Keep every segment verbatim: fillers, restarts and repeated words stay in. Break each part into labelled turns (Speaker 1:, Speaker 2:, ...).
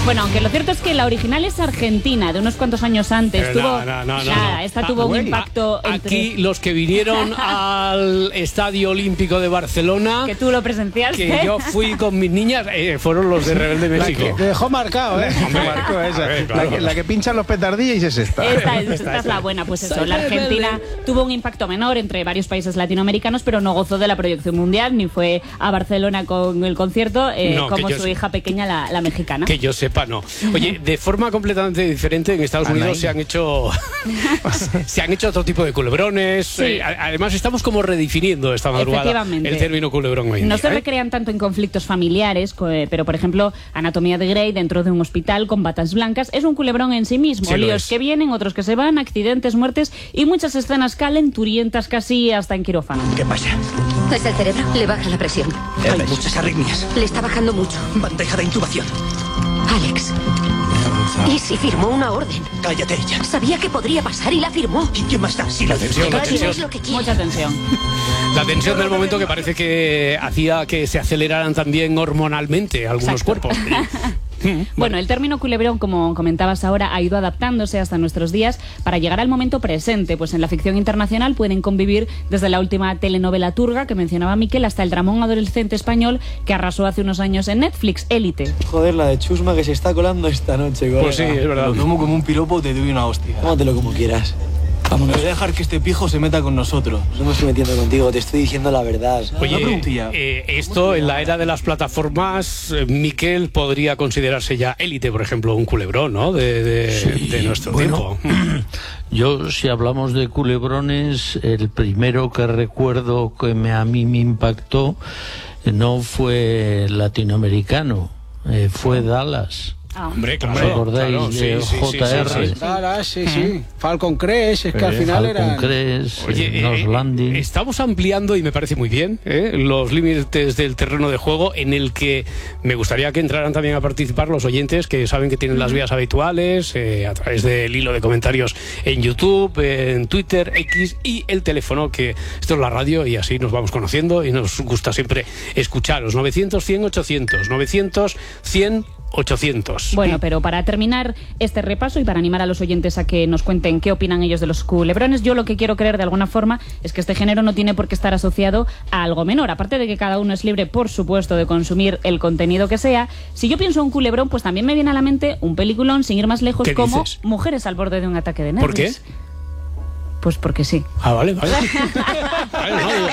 Speaker 1: Bueno, aunque lo cierto es que la original es argentina, de unos cuantos años antes.
Speaker 2: Pero
Speaker 1: tuvo,
Speaker 2: no, no, no,
Speaker 1: nada,
Speaker 2: no.
Speaker 1: esta
Speaker 2: Ah,
Speaker 1: tuvo un
Speaker 2: güey.
Speaker 1: impacto
Speaker 2: A,
Speaker 1: entre...
Speaker 2: Aquí los que vinieron al Estadio Olímpico de Barcelona,
Speaker 1: que tú lo presenciaste.
Speaker 2: que yo fui con mis niñas, eh, fueron los de Rebelde México.
Speaker 3: La que te dejó marcado, ¿eh?
Speaker 2: Hombre,
Speaker 3: Me marcó esa.
Speaker 2: a ver, claro.
Speaker 3: la, que, la que pinchan los petardillos es esta.
Speaker 1: Esta es, esta es la buena, pues eso, la Argentina tuvo un impacto menor entre varios países latinoamericanos, pero no gozó de la proyección mundial, ni fue a Barcelona con el concierto, eh,
Speaker 2: No,
Speaker 1: como
Speaker 2: que yo
Speaker 1: su
Speaker 2: sé-
Speaker 1: hija pequeña, la, la mexicana.
Speaker 2: Que yo sepa, no. Oye, de forma completamente diferente, en Estados
Speaker 3: Anaí.
Speaker 2: Unidos se han hecho se han hecho otro tipo de culebrones.
Speaker 1: Sí.
Speaker 2: Eh, a- además, estamos como redefiniendo esta madrugada
Speaker 1: Efectivamente.
Speaker 2: el término culebrón hoy en
Speaker 1: No
Speaker 2: día,
Speaker 1: se
Speaker 2: ¿eh?
Speaker 1: recrean tanto en conflictos familiares, co- eh, pero por ejemplo, Anatomía de Grey dentro de un hospital con batas blancas es un culebrón en sí mismo.
Speaker 2: Sí, lo
Speaker 1: Líos
Speaker 2: es.
Speaker 1: que vienen, otros que se van, accidentes, muertes y muchas escenas calenturientas casi hasta en quirófano.
Speaker 4: ¿Qué pasa?
Speaker 5: Es el cerebro, le baja la presión.
Speaker 4: Hay muchas arritmias.
Speaker 5: Le está bajando mucho.
Speaker 4: Bandeja de intubación.
Speaker 5: Alex. ¿Y si firmó una orden?
Speaker 4: Cállate ella.
Speaker 5: Sabía que podría pasar y la firmó.
Speaker 4: ¿Y qué más da si la
Speaker 2: tensión, la
Speaker 5: Cállate,
Speaker 2: tensión.
Speaker 5: es lo que quiere.
Speaker 1: Mucha tensión.
Speaker 2: La tensión del momento que parece que hacía que se aceleraran también hormonalmente algunos
Speaker 1: Exacto.
Speaker 2: cuerpos.
Speaker 1: Bueno, el término culebrón, como comentabas ahora, ha ido adaptándose hasta nuestros días para llegar al momento presente, pues en la ficción internacional pueden convivir desde la última telenovela turca que mencionaba Miquel hasta el dramón adolescente español que arrasó hace unos años en Netflix, Élite.
Speaker 6: Joder, la de Chusma que se está colando esta noche, colega.
Speaker 2: Pues sí, es verdad.
Speaker 6: Lo tomo como un piropo, te doy una hostia. Tómatelo como quieras. Vámonos. Voy a dejar que este pijo se meta con nosotros. No me estoy metiendo contigo, te estoy diciendo la verdad. Una
Speaker 2: Oye,
Speaker 6: preguntilla.
Speaker 2: eh, esto en la era de las plataformas, eh, Miquel, podría considerarse ya Élite, por ejemplo, un culebrón, ¿no? De, de,
Speaker 7: Sí,
Speaker 2: de nuestro
Speaker 7: bueno,
Speaker 2: tiempo.
Speaker 7: Yo, si hablamos de culebrones, el primero que recuerdo que me, a mí me impactó eh, no fue latinoamericano, eh, fue Dallas.
Speaker 1: Ah.
Speaker 2: Hombre, claro.
Speaker 7: ¿Os acordáis
Speaker 2: claro,
Speaker 7: de
Speaker 2: sí, sí, sí,
Speaker 7: J R?
Speaker 2: sí, sí.
Speaker 3: Ahora, sí, sí. Falcon Crest, es que al final
Speaker 7: Falcon
Speaker 3: era...
Speaker 7: Crest,
Speaker 2: Oye,
Speaker 7: eh, Nos
Speaker 2: eh,
Speaker 7: Landing.
Speaker 2: estamos ampliando, y me parece muy bien, ¿eh? los límites del terreno de juego, en el que me gustaría que entraran también a participar los oyentes que saben que tienen las vías habituales, eh, a través del hilo de comentarios en YouTube, en Twitter, X, y el teléfono, que esto es la radio y así nos vamos conociendo y nos gusta siempre escucharos. novecientos, cien, ochocientos, novecientos, cien, ochocientos.
Speaker 1: Bueno, pero para terminar este repaso y para animar a los oyentes a que nos cuenten qué opinan ellos de los culebrones, yo lo que quiero creer de alguna forma es que este género no tiene por qué estar asociado a algo menor. Aparte de que cada uno es libre, por supuesto, de consumir el contenido que sea, si yo pienso en un culebrón, pues también me viene a la mente un peliculón, sin ir más lejos,
Speaker 2: ¿Qué
Speaker 1: como
Speaker 2: dices?
Speaker 1: Mujeres al borde de un ataque de nervios.
Speaker 2: ¿Por qué?
Speaker 1: Pues porque sí.
Speaker 2: Ah, vale, vale. Vale, no, digo-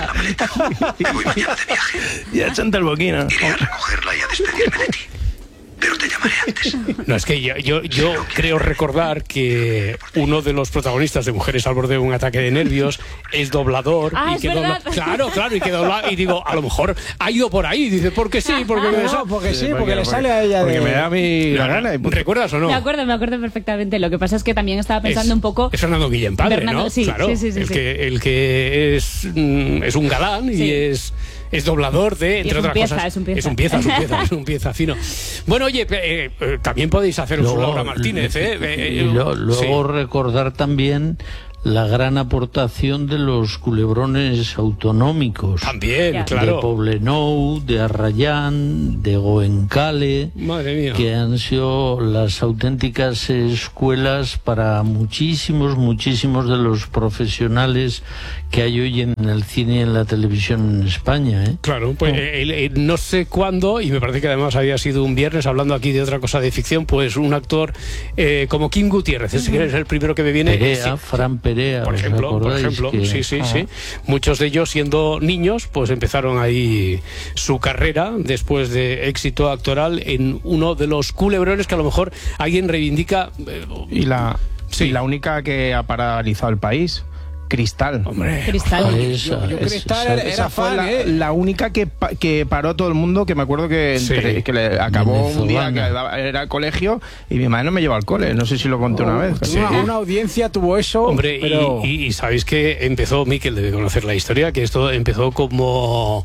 Speaker 4: Me voy mañana de viaje.
Speaker 3: Ya echante el boquino.
Speaker 4: Iré a recogerla y a despedirme de ti. Pero te llamaré antes.
Speaker 2: No, es que yo, yo, yo creo recordar que uno de los protagonistas de Mujeres al borde de un ataque de nervios es doblador.
Speaker 1: Ah,
Speaker 2: y
Speaker 1: es
Speaker 2: que dobla-
Speaker 1: verdad.
Speaker 2: Claro, claro, y que dobla, y digo, a lo mejor ha ido por ahí. Y dice, ¿por qué sí? Porque me
Speaker 3: No, porque sí, porque le sale a ella Porque de... me da a mí la gana. Y punto.
Speaker 2: ¿Recuerdas o no?
Speaker 1: Me acuerdo, me acuerdo perfectamente. Lo que pasa es que también estaba pensando
Speaker 2: es,
Speaker 1: un poco...
Speaker 2: Es Fernando Guillén padre,
Speaker 1: Bernardo-
Speaker 2: ¿no?
Speaker 1: sí,
Speaker 2: claro,
Speaker 1: sí, sí, sí,
Speaker 2: el,
Speaker 1: sí.
Speaker 2: Que, el que es, mm, es un galán
Speaker 1: Sí.
Speaker 2: y es... Es doblador de, entre
Speaker 1: es un
Speaker 2: otras
Speaker 1: pieza,
Speaker 2: cosas.
Speaker 1: es un pieza.
Speaker 2: Es un pieza, es un pieza, es un pieza fino. Bueno, oye, eh, eh, también podéis haceros
Speaker 7: Luego,
Speaker 2: una Laura Martínez, ¿eh? Eh,
Speaker 7: y lo-
Speaker 2: sí.
Speaker 7: luego recordar también la gran aportación de los culebrones autonómicos.
Speaker 2: También,
Speaker 1: Ya.
Speaker 2: claro.
Speaker 7: De Poblenou, de Arrayán, de Goenkale,
Speaker 2: Madre mía.
Speaker 7: que han sido las auténticas escuelas para muchísimos, muchísimos de los profesionales que hay hoy en el cine y en la televisión en España, ¿eh?
Speaker 2: Claro, pues eh, el- el- no sé cuándo, y me parece que además había sido un viernes, hablando aquí de otra cosa de ficción, pues un actor eh, como Kim Gutiérrez, es, que es el primero que me viene.
Speaker 7: Perea,
Speaker 2: Sí,
Speaker 7: Fran Perea,
Speaker 2: por
Speaker 7: ¿os
Speaker 2: ejemplo, por
Speaker 7: acordáis
Speaker 2: ejemplo,
Speaker 7: que-
Speaker 2: sí, sí, sí. Muchos de ellos siendo niños, pues empezaron ahí su carrera después de éxito actoral en uno de los culebrones que a lo mejor alguien reivindica. eh,
Speaker 3: Y la,
Speaker 2: Sí.
Speaker 3: y la única que ha paralizado el país, Cristal.
Speaker 2: Hombre,
Speaker 1: Cristal.
Speaker 7: Esa,
Speaker 3: Yo
Speaker 7: es-
Speaker 3: Cristal
Speaker 7: esa-
Speaker 3: era, esa fue la, la única que, pa- que paró todo el mundo, que me acuerdo que,
Speaker 2: Sí.
Speaker 3: entre- que le acabó un día que
Speaker 7: Venezolana.
Speaker 3: daba- era el colegio y mi madre no me llevó al cole, no sé si lo conté una vez.
Speaker 2: sí.
Speaker 8: Una, una audiencia tuvo eso,
Speaker 2: Hombre, y-
Speaker 8: pero...
Speaker 2: y, y sabéis que empezó, Miquel debe conocer la historia, que esto empezó como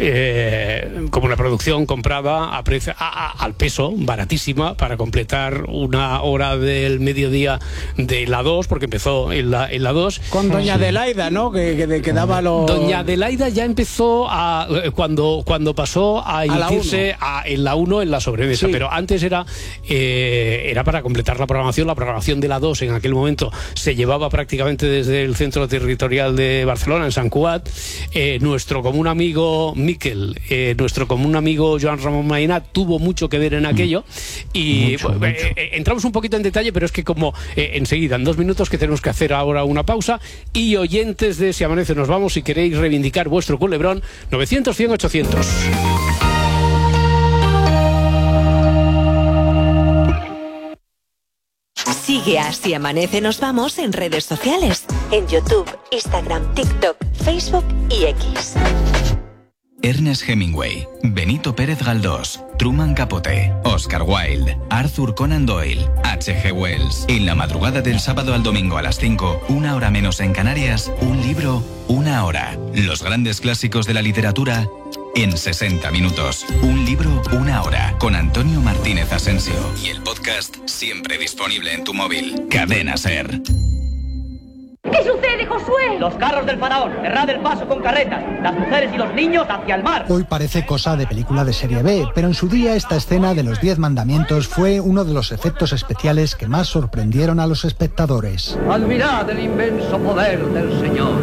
Speaker 2: eh, como una producción comprada a precio, a- a- al peso, baratísima, para completar una hora del mediodía de la dos, porque empezó en la, en la dos.
Speaker 8: Cuando
Speaker 2: y,
Speaker 8: Doña
Speaker 7: sí.
Speaker 8: Adelaida, ¿no? Que, que, que daba los...
Speaker 2: Doña Adelaida ya empezó a cuando cuando pasó a emitirse a, en la uno en la sobremesa, sí. Pero antes era eh, era para completar la programación. La programación de la dos en aquel momento se llevaba prácticamente desde el centro territorial de Barcelona, en Sant Cugat. Eh, nuestro común amigo Miquel, eh, nuestro común amigo Joan Ramon Maina tuvo mucho que ver en aquello. Y
Speaker 7: mucho,
Speaker 2: pues,
Speaker 7: mucho.
Speaker 2: Eh, entramos un poquito en detalle, pero es que como eh, enseguida, en dos minutos, que tenemos que hacer ahora una pausa. Y oyentes de Si Amanece Nos Vamos, si queréis reivindicar vuestro culebrón, novecientos, cien, ochocientos.
Speaker 5: Sigue a Si Amanece Nos Vamos en redes sociales, en YouTube, Instagram, TikTok, Facebook y X.
Speaker 9: Ernest Hemingway, Benito Pérez Galdós, Truman Capote, Oscar Wilde, Arthur Conan Doyle, H G Wells. En la madrugada del sábado al domingo a las cinco, una hora menos en Canarias, un libro, una hora. Los grandes clásicos de la literatura en sesenta minutos. Un libro, una hora. Con Antonio Martínez Asensio. Y el podcast siempre disponible en tu móvil. Cadena SER.
Speaker 10: ¿Qué sucede, Josué?
Speaker 11: Los carros del faraón, cerrad el paso con carretas, las mujeres y los niños hacia el mar.
Speaker 12: Hoy parece cosa de película de serie B, pero en su día esta escena de los diez mandamientos fue uno de los efectos especiales que más sorprendieron a los espectadores.
Speaker 11: Admirad el inmenso poder del Señor.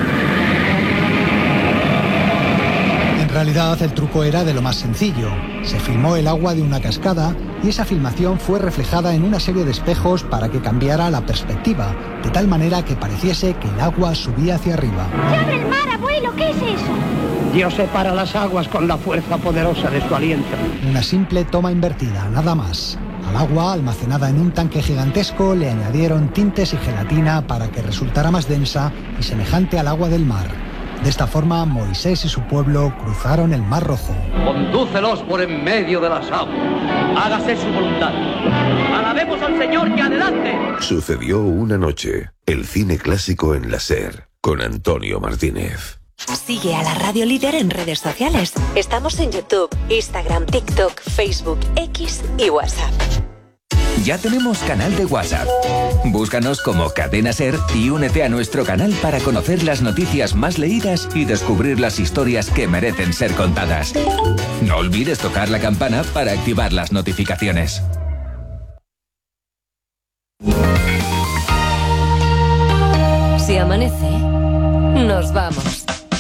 Speaker 12: En realidad el truco era de lo más sencillo. Se filmó el agua de una cascada y esa filmación fue reflejada en una serie de espejos para que cambiara la perspectiva, de tal manera que pareciese que el agua subía hacia arriba.
Speaker 10: ¡Se abre el mar, abuelo! ¿Qué es eso?
Speaker 11: Dios separa las aguas con la fuerza poderosa de su aliento.
Speaker 12: Una simple toma invertida, nada más. Al agua, almacenada en un tanque gigantesco, le añadieron tintes y gelatina para que resultara más densa y semejante al agua del mar. De esta forma, Moisés y su pueblo cruzaron el Mar Rojo.
Speaker 11: Condúcelos por en medio de las aguas. Hágase su voluntad. Alabemos al Señor y adelante.
Speaker 13: Sucedió una noche. El cine clásico en la SER, con Antonio Martínez.
Speaker 5: Sigue a la Radio Líder en redes sociales. Estamos en YouTube, Instagram, TikTok, Facebook, X y WhatsApp.
Speaker 14: Ya tenemos canal de WhatsApp. Búscanos como Cadena SER y únete a nuestro canal para conocer las noticias más leídas y descubrir las historias que merecen ser contadas. No olvides tocar la campana para activar las notificaciones.
Speaker 5: Si amanece, nos vamos.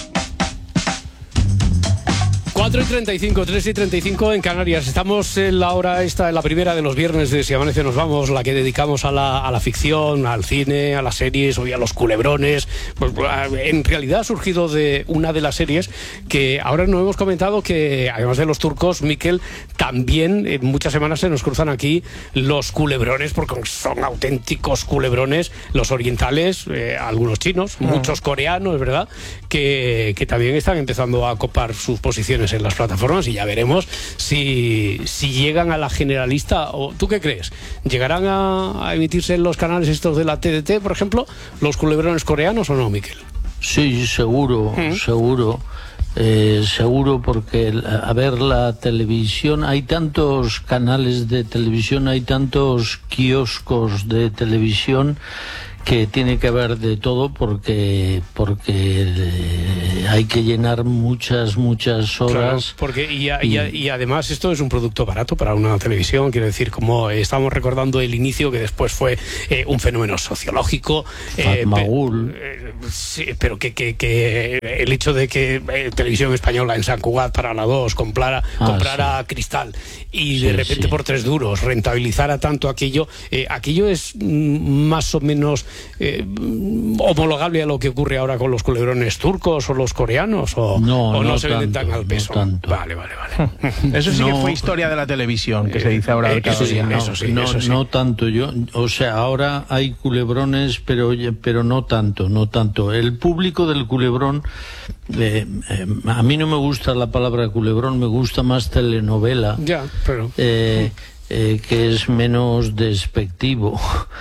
Speaker 2: cuatro y treinta y cinco, tres y treinta y cinco en Canarias. Estamos en la hora esta, en la primera de los viernes de Si Amanece Nos Vamos, la que dedicamos a la, a la ficción, al cine, a las series, hoy a los culebrones. Pues, en realidad ha surgido de una de las series que ahora nos hemos comentado que, además de los turcos, Miquel, también en muchas semanas se nos cruzan aquí los culebrones, porque son auténticos culebrones, los orientales, eh, algunos chinos, uh-huh. muchos coreanos, ¿verdad?, que, que también están empezando a copar sus posiciones en las plataformas, y ya veremos si, si llegan a la generalista. O ¿tú qué crees? ¿Llegarán a, a emitirse en los canales estos de la T D T, por ejemplo, los culebrones coreanos o no, Miquel?
Speaker 7: Sí, seguro, ¿Mm? seguro. Eh, seguro, porque a ver, la televisión, hay tantos canales de televisión, hay tantos kioscos de televisión, que tiene que haber de todo, porque porque eh, hay que llenar muchas, muchas horas.
Speaker 2: Claro, porque y, a, y, a, y además esto es un producto barato para una televisión, quiero decir, como estamos recordando el inicio, que después fue eh, un fenómeno sociológico. Eh,
Speaker 7: Magul.
Speaker 2: Eh, sí, pero que, que, que el hecho de que eh, Televisión Española en Sant Cugat para la dos comprara, ah, comprara sí. Cristal y de sí, repente sí. por tres duros rentabilizara tanto aquello, eh, aquello es mm, más o menos Eh, homologable a lo que ocurre ahora con los culebrones turcos o los coreanos, o no, o no, no se venden tan al peso.
Speaker 7: No
Speaker 2: vale, vale, vale.
Speaker 3: Eso sí
Speaker 7: no,
Speaker 3: que fue historia de la televisión, que eh, se dice ahora.
Speaker 2: Eh, eso, sí,
Speaker 7: no,
Speaker 2: eso sí,
Speaker 7: no,
Speaker 2: eso sí.
Speaker 7: No tanto yo, o sea, ahora hay culebrones, pero pero no tanto, no tanto. El público del culebrón, eh, eh, a mí no me gusta la palabra culebrón, me gusta más telenovela.
Speaker 2: Ya, pero
Speaker 7: eh, eh, que es menos despectivo.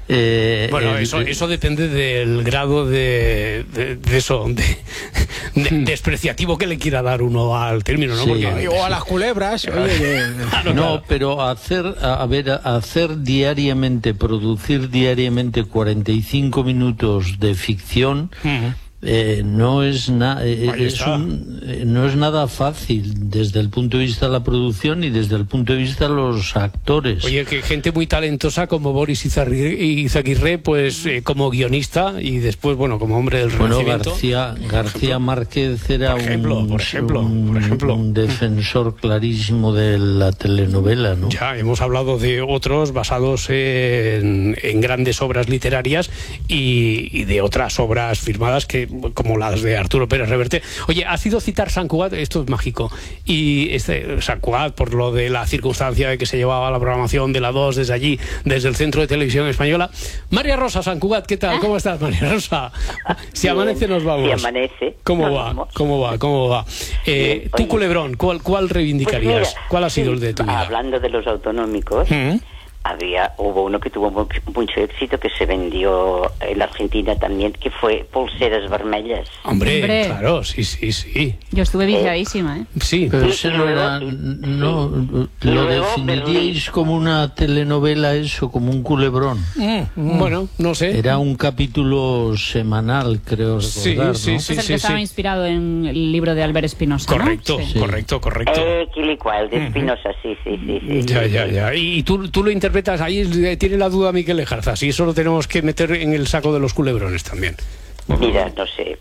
Speaker 7: Eh,
Speaker 2: bueno,
Speaker 7: el,
Speaker 2: eso, eso depende del grado de, de, de eso, de, de, despreciativo que le quiera dar uno al término, ¿no?
Speaker 7: Sí.
Speaker 2: Porque,
Speaker 8: o a las culebras. Oye, que...
Speaker 7: claro, no, claro. Pero hacer, a ver, hacer diariamente, producir diariamente cuarenta y cinco minutos de ficción. Uh-huh. Eh, no es na eh, es un, eh, no es nada fácil desde el punto de vista de la producción y desde el punto de vista de los actores.
Speaker 2: Oye, que gente muy talentosa como Boris Izaguirre, pues eh, como guionista y después, bueno, como hombre del
Speaker 7: bueno,
Speaker 2: Renacimiento.
Speaker 7: García, García Márquez era
Speaker 2: por ejemplo,
Speaker 7: un,
Speaker 2: por ejemplo,
Speaker 7: un,
Speaker 2: por ejemplo.
Speaker 7: un defensor clarísimo de la telenovela, ¿no?
Speaker 2: Ya hemos hablado de otros basados en, en grandes obras literarias y, y de otras obras firmadas que como las de Arturo Pérez Reverte. Oye, ha sido citar Sant Cugat, esto es mágico, y este Sant Cugat, por lo de la circunstancia de que se llevaba la programación de la dos desde allí, desde el Centro de Televisión Española. María Rosa, Sant Cugat, ¿qué tal? ¿Cómo estás, María Rosa? Si amanece nos vamos.
Speaker 15: Si amanece.
Speaker 2: ¿Cómo va?
Speaker 15: Vamos.
Speaker 2: ¿Cómo va? ¿Cómo va? Eh, tu Culebrón, ¿cuál, cuál reivindicarías?
Speaker 15: Pues mira,
Speaker 2: ¿Cuál ha sido
Speaker 15: sí,
Speaker 2: el de tu vida?
Speaker 15: Hablando de los autonómicos, ¿Mm? había hubo uno que tuvo mucho, mucho éxito, que se vendió en la Argentina también, que fue Pulseras Vermellas.
Speaker 2: Hombre, Hombre. claro, sí, sí, sí.
Speaker 1: Yo estuve viciadísima, ¿eh?
Speaker 2: Sí.
Speaker 7: Pero ese no era, no, sí. ¿Lo definiríais como una telenovela eso, como un culebrón?
Speaker 2: Mm, mm. Bueno, no sé.
Speaker 7: Era un capítulo semanal, creo recordar,
Speaker 2: sí, sí,
Speaker 7: ¿no?
Speaker 2: sí,
Speaker 1: es el
Speaker 2: sí,
Speaker 1: que estaba
Speaker 2: sí.
Speaker 1: inspirado en el libro de Albert Espinosa,
Speaker 2: Correcto,
Speaker 1: ¿no?
Speaker 2: sí. correcto, correcto.
Speaker 15: Eh, Quilicual, de Espinosa, sí, sí, sí, sí.
Speaker 2: Ya,
Speaker 15: sí,
Speaker 2: ya,
Speaker 15: sí.
Speaker 2: ya. Y tú, tú lo interpretas, ahí tiene la duda Miquel Lejarza, si eso lo tenemos que meter en el saco de los culebrones también.
Speaker 15: Mira, no sé.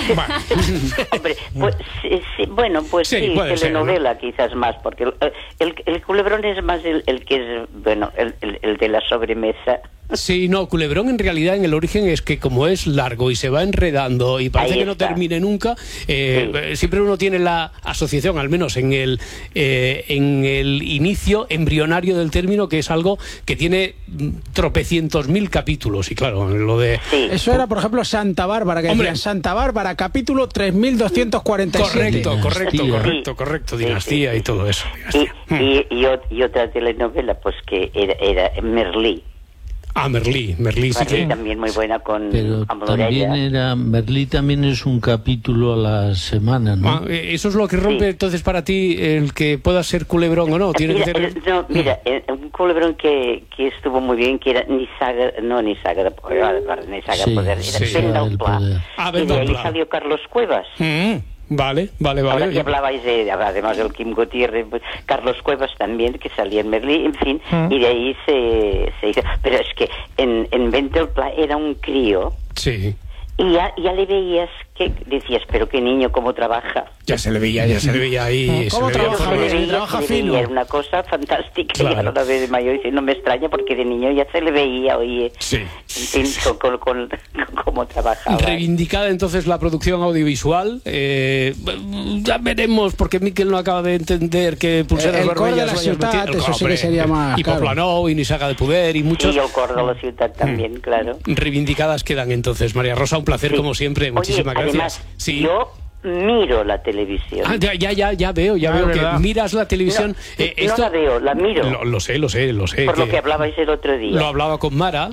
Speaker 15: Hombre, pues, sí, sí, bueno, pues sí, sí telenovela ser, ¿no? Quizás más, porque el, el, el culebrón es más el, el que es, bueno, el, el, el de la sobremesa.
Speaker 2: Sí, no, culebrón en realidad en el origen es que como es largo y se va enredando y parece que no termine nunca, eh, sí. siempre uno tiene la asociación, al menos en el eh, en el inicio embrionario del término, que es algo que tiene tropecientos mil capítulos. Y claro, lo de...
Speaker 8: Sí. Eso era, por ejemplo, Santa Bárbara, que Hombre. decían Santa Bárbara, capítulo tres mil doscientos cuarenta y siete.
Speaker 2: Correcto, correcto,
Speaker 7: Dinastía.
Speaker 2: correcto, correcto, Dinastía sí, sí, sí. y todo eso.
Speaker 15: Y, y, y, y otra telenovela, pues que era, era Merlí.
Speaker 2: Ah, Merlí, Merlí sí que...
Speaker 15: también muy buena con
Speaker 7: Pero
Speaker 15: Amorella.
Speaker 7: también era... Merlí también es un capítulo a la semana, ¿no?
Speaker 2: Ah, eso es lo que rompe sí. entonces para ti el que pueda ser culebrón o no. ¿Tiene
Speaker 15: mira,
Speaker 2: que tener...
Speaker 15: eh, no, mira, eh, un culebrón que, que estuvo muy bien, que era ni saga, no, ni saga de poder, ni saga
Speaker 7: sí,
Speaker 15: poder, era
Speaker 7: sí,
Speaker 15: Venda un Pla.
Speaker 2: Ah,
Speaker 15: y de ahí salió Carlos Cuevas.
Speaker 2: Mm. Vale, vale, vale.
Speaker 15: Ahora que hablabais de, además del Kim Gutiérrez, pues, Carlos Cuevas también, que salía en Merlí, en fin, ¿Mm? y de ahí se, se hizo. Pero es que en, en Venta el Pla era un crío.
Speaker 2: Sí.
Speaker 15: Y ya, ya le veías que decías, pero qué niño, cómo trabaja.
Speaker 2: Ya se le veía, ya se le veía ahí.
Speaker 8: ¿Cómo
Speaker 2: se le
Speaker 8: trabaja?
Speaker 2: veía
Speaker 8: Se le trabaja fino.
Speaker 15: Era una cosa fantástica.
Speaker 2: Claro.
Speaker 15: Y ahora la vez de mayor dice, no me extraña porque de niño ya se le veía, oye,
Speaker 2: sí,
Speaker 15: sí, sí. Con, con, con, con cómo trabajaba.
Speaker 2: Reivindicada entonces la producción audiovisual. Eh, ya veremos, porque Miquel no acaba de entender que Pulseras
Speaker 8: el
Speaker 2: Vermellas...
Speaker 8: El cor de la ciutat, eso sí que sería más...
Speaker 2: Y
Speaker 8: claro.
Speaker 2: Poplanou, y Ni Saga de Poder, y muchos...
Speaker 15: Y el cor de la ciutat también, mm. claro.
Speaker 2: Reivindicadas quedan entonces. María Rosa, un placer sí. como siempre. Muchísimas
Speaker 15: Oye,
Speaker 2: gracias.
Speaker 15: Además,
Speaker 2: sí.
Speaker 15: yo miro la televisión.
Speaker 2: Ah, ya, ya, ya, ya veo, ya
Speaker 8: no,
Speaker 2: veo
Speaker 8: que
Speaker 2: miras la televisión.
Speaker 15: No,
Speaker 2: eh, esto,
Speaker 15: no la veo, la miro.
Speaker 2: Lo, lo sé, lo sé, lo sé.
Speaker 15: Por
Speaker 2: que
Speaker 15: lo que hablabais el otro día.
Speaker 2: Lo hablaba con Mara,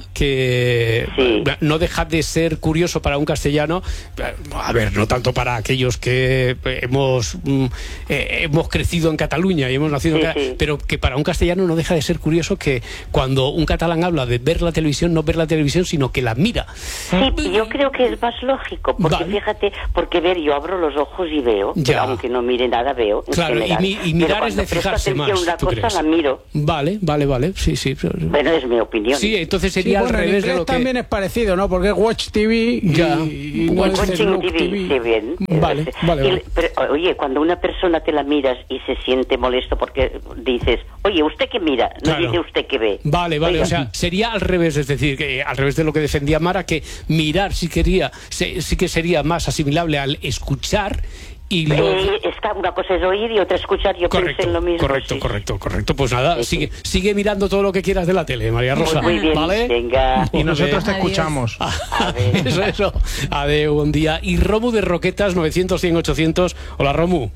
Speaker 2: que
Speaker 15: sí.
Speaker 2: no deja de ser curioso para un castellano, a ver, no tanto para aquellos que hemos eh, hemos crecido en Cataluña y hemos nacido
Speaker 15: sí,
Speaker 2: en
Speaker 15: sí.
Speaker 2: pero que para un castellano no deja de ser curioso que cuando un catalán habla de ver la televisión, no ver la televisión, sino que la mira.
Speaker 15: Sí, yo creo que es más lógico, porque vale. fíjate, porque ver, yo abro los ojos y veo,
Speaker 2: ya.
Speaker 15: aunque no mire nada, veo.
Speaker 2: Claro, y, mi, y mirar es de fijarse más.
Speaker 15: Una
Speaker 2: ¿tú
Speaker 15: cosa
Speaker 2: crees?
Speaker 15: La miro.
Speaker 2: Vale, vale, vale, sí, sí.
Speaker 15: Bueno, es mi opinión.
Speaker 2: Sí, entonces sería
Speaker 8: sí, bueno,
Speaker 2: al revés
Speaker 8: en
Speaker 2: de lo que...
Speaker 8: también es parecido, ¿no? Porque es Watch T V
Speaker 2: ya.
Speaker 8: y, y
Speaker 15: Watching T V, T V, sí, bien.
Speaker 2: Vale,
Speaker 15: y,
Speaker 2: vale, vale.
Speaker 15: Pero, oye, cuando una persona te la miras y se siente molesto porque dices, oye, ¿usted qué mira? No claro. dice usted qué ve.
Speaker 2: Vale, vale,
Speaker 15: Oiga.
Speaker 2: O sea, sería al revés, es decir, que al revés de lo que defendía Mara, que mirar sí, quería, sí que sería más asimilable al escuchar. Y lo...
Speaker 15: eh, está, una cosa es oír y otra escuchar. Yo
Speaker 2: correcto,
Speaker 15: pensé en lo mismo.
Speaker 2: Correcto,
Speaker 15: sí.
Speaker 2: correcto, correcto. Pues nada,
Speaker 15: sí,
Speaker 2: sigue,
Speaker 15: sí.
Speaker 2: sigue mirando todo lo que quieras de la tele, María Rosa.
Speaker 15: Muy bien,
Speaker 2: ¿vale?
Speaker 15: venga.
Speaker 3: Y nosotros te
Speaker 1: Adiós.
Speaker 3: escuchamos.
Speaker 2: Eso, eso. Adeu, buen día. Y Romu de Roquetas, novecientos, cien, ochocientos. Hola, Romu.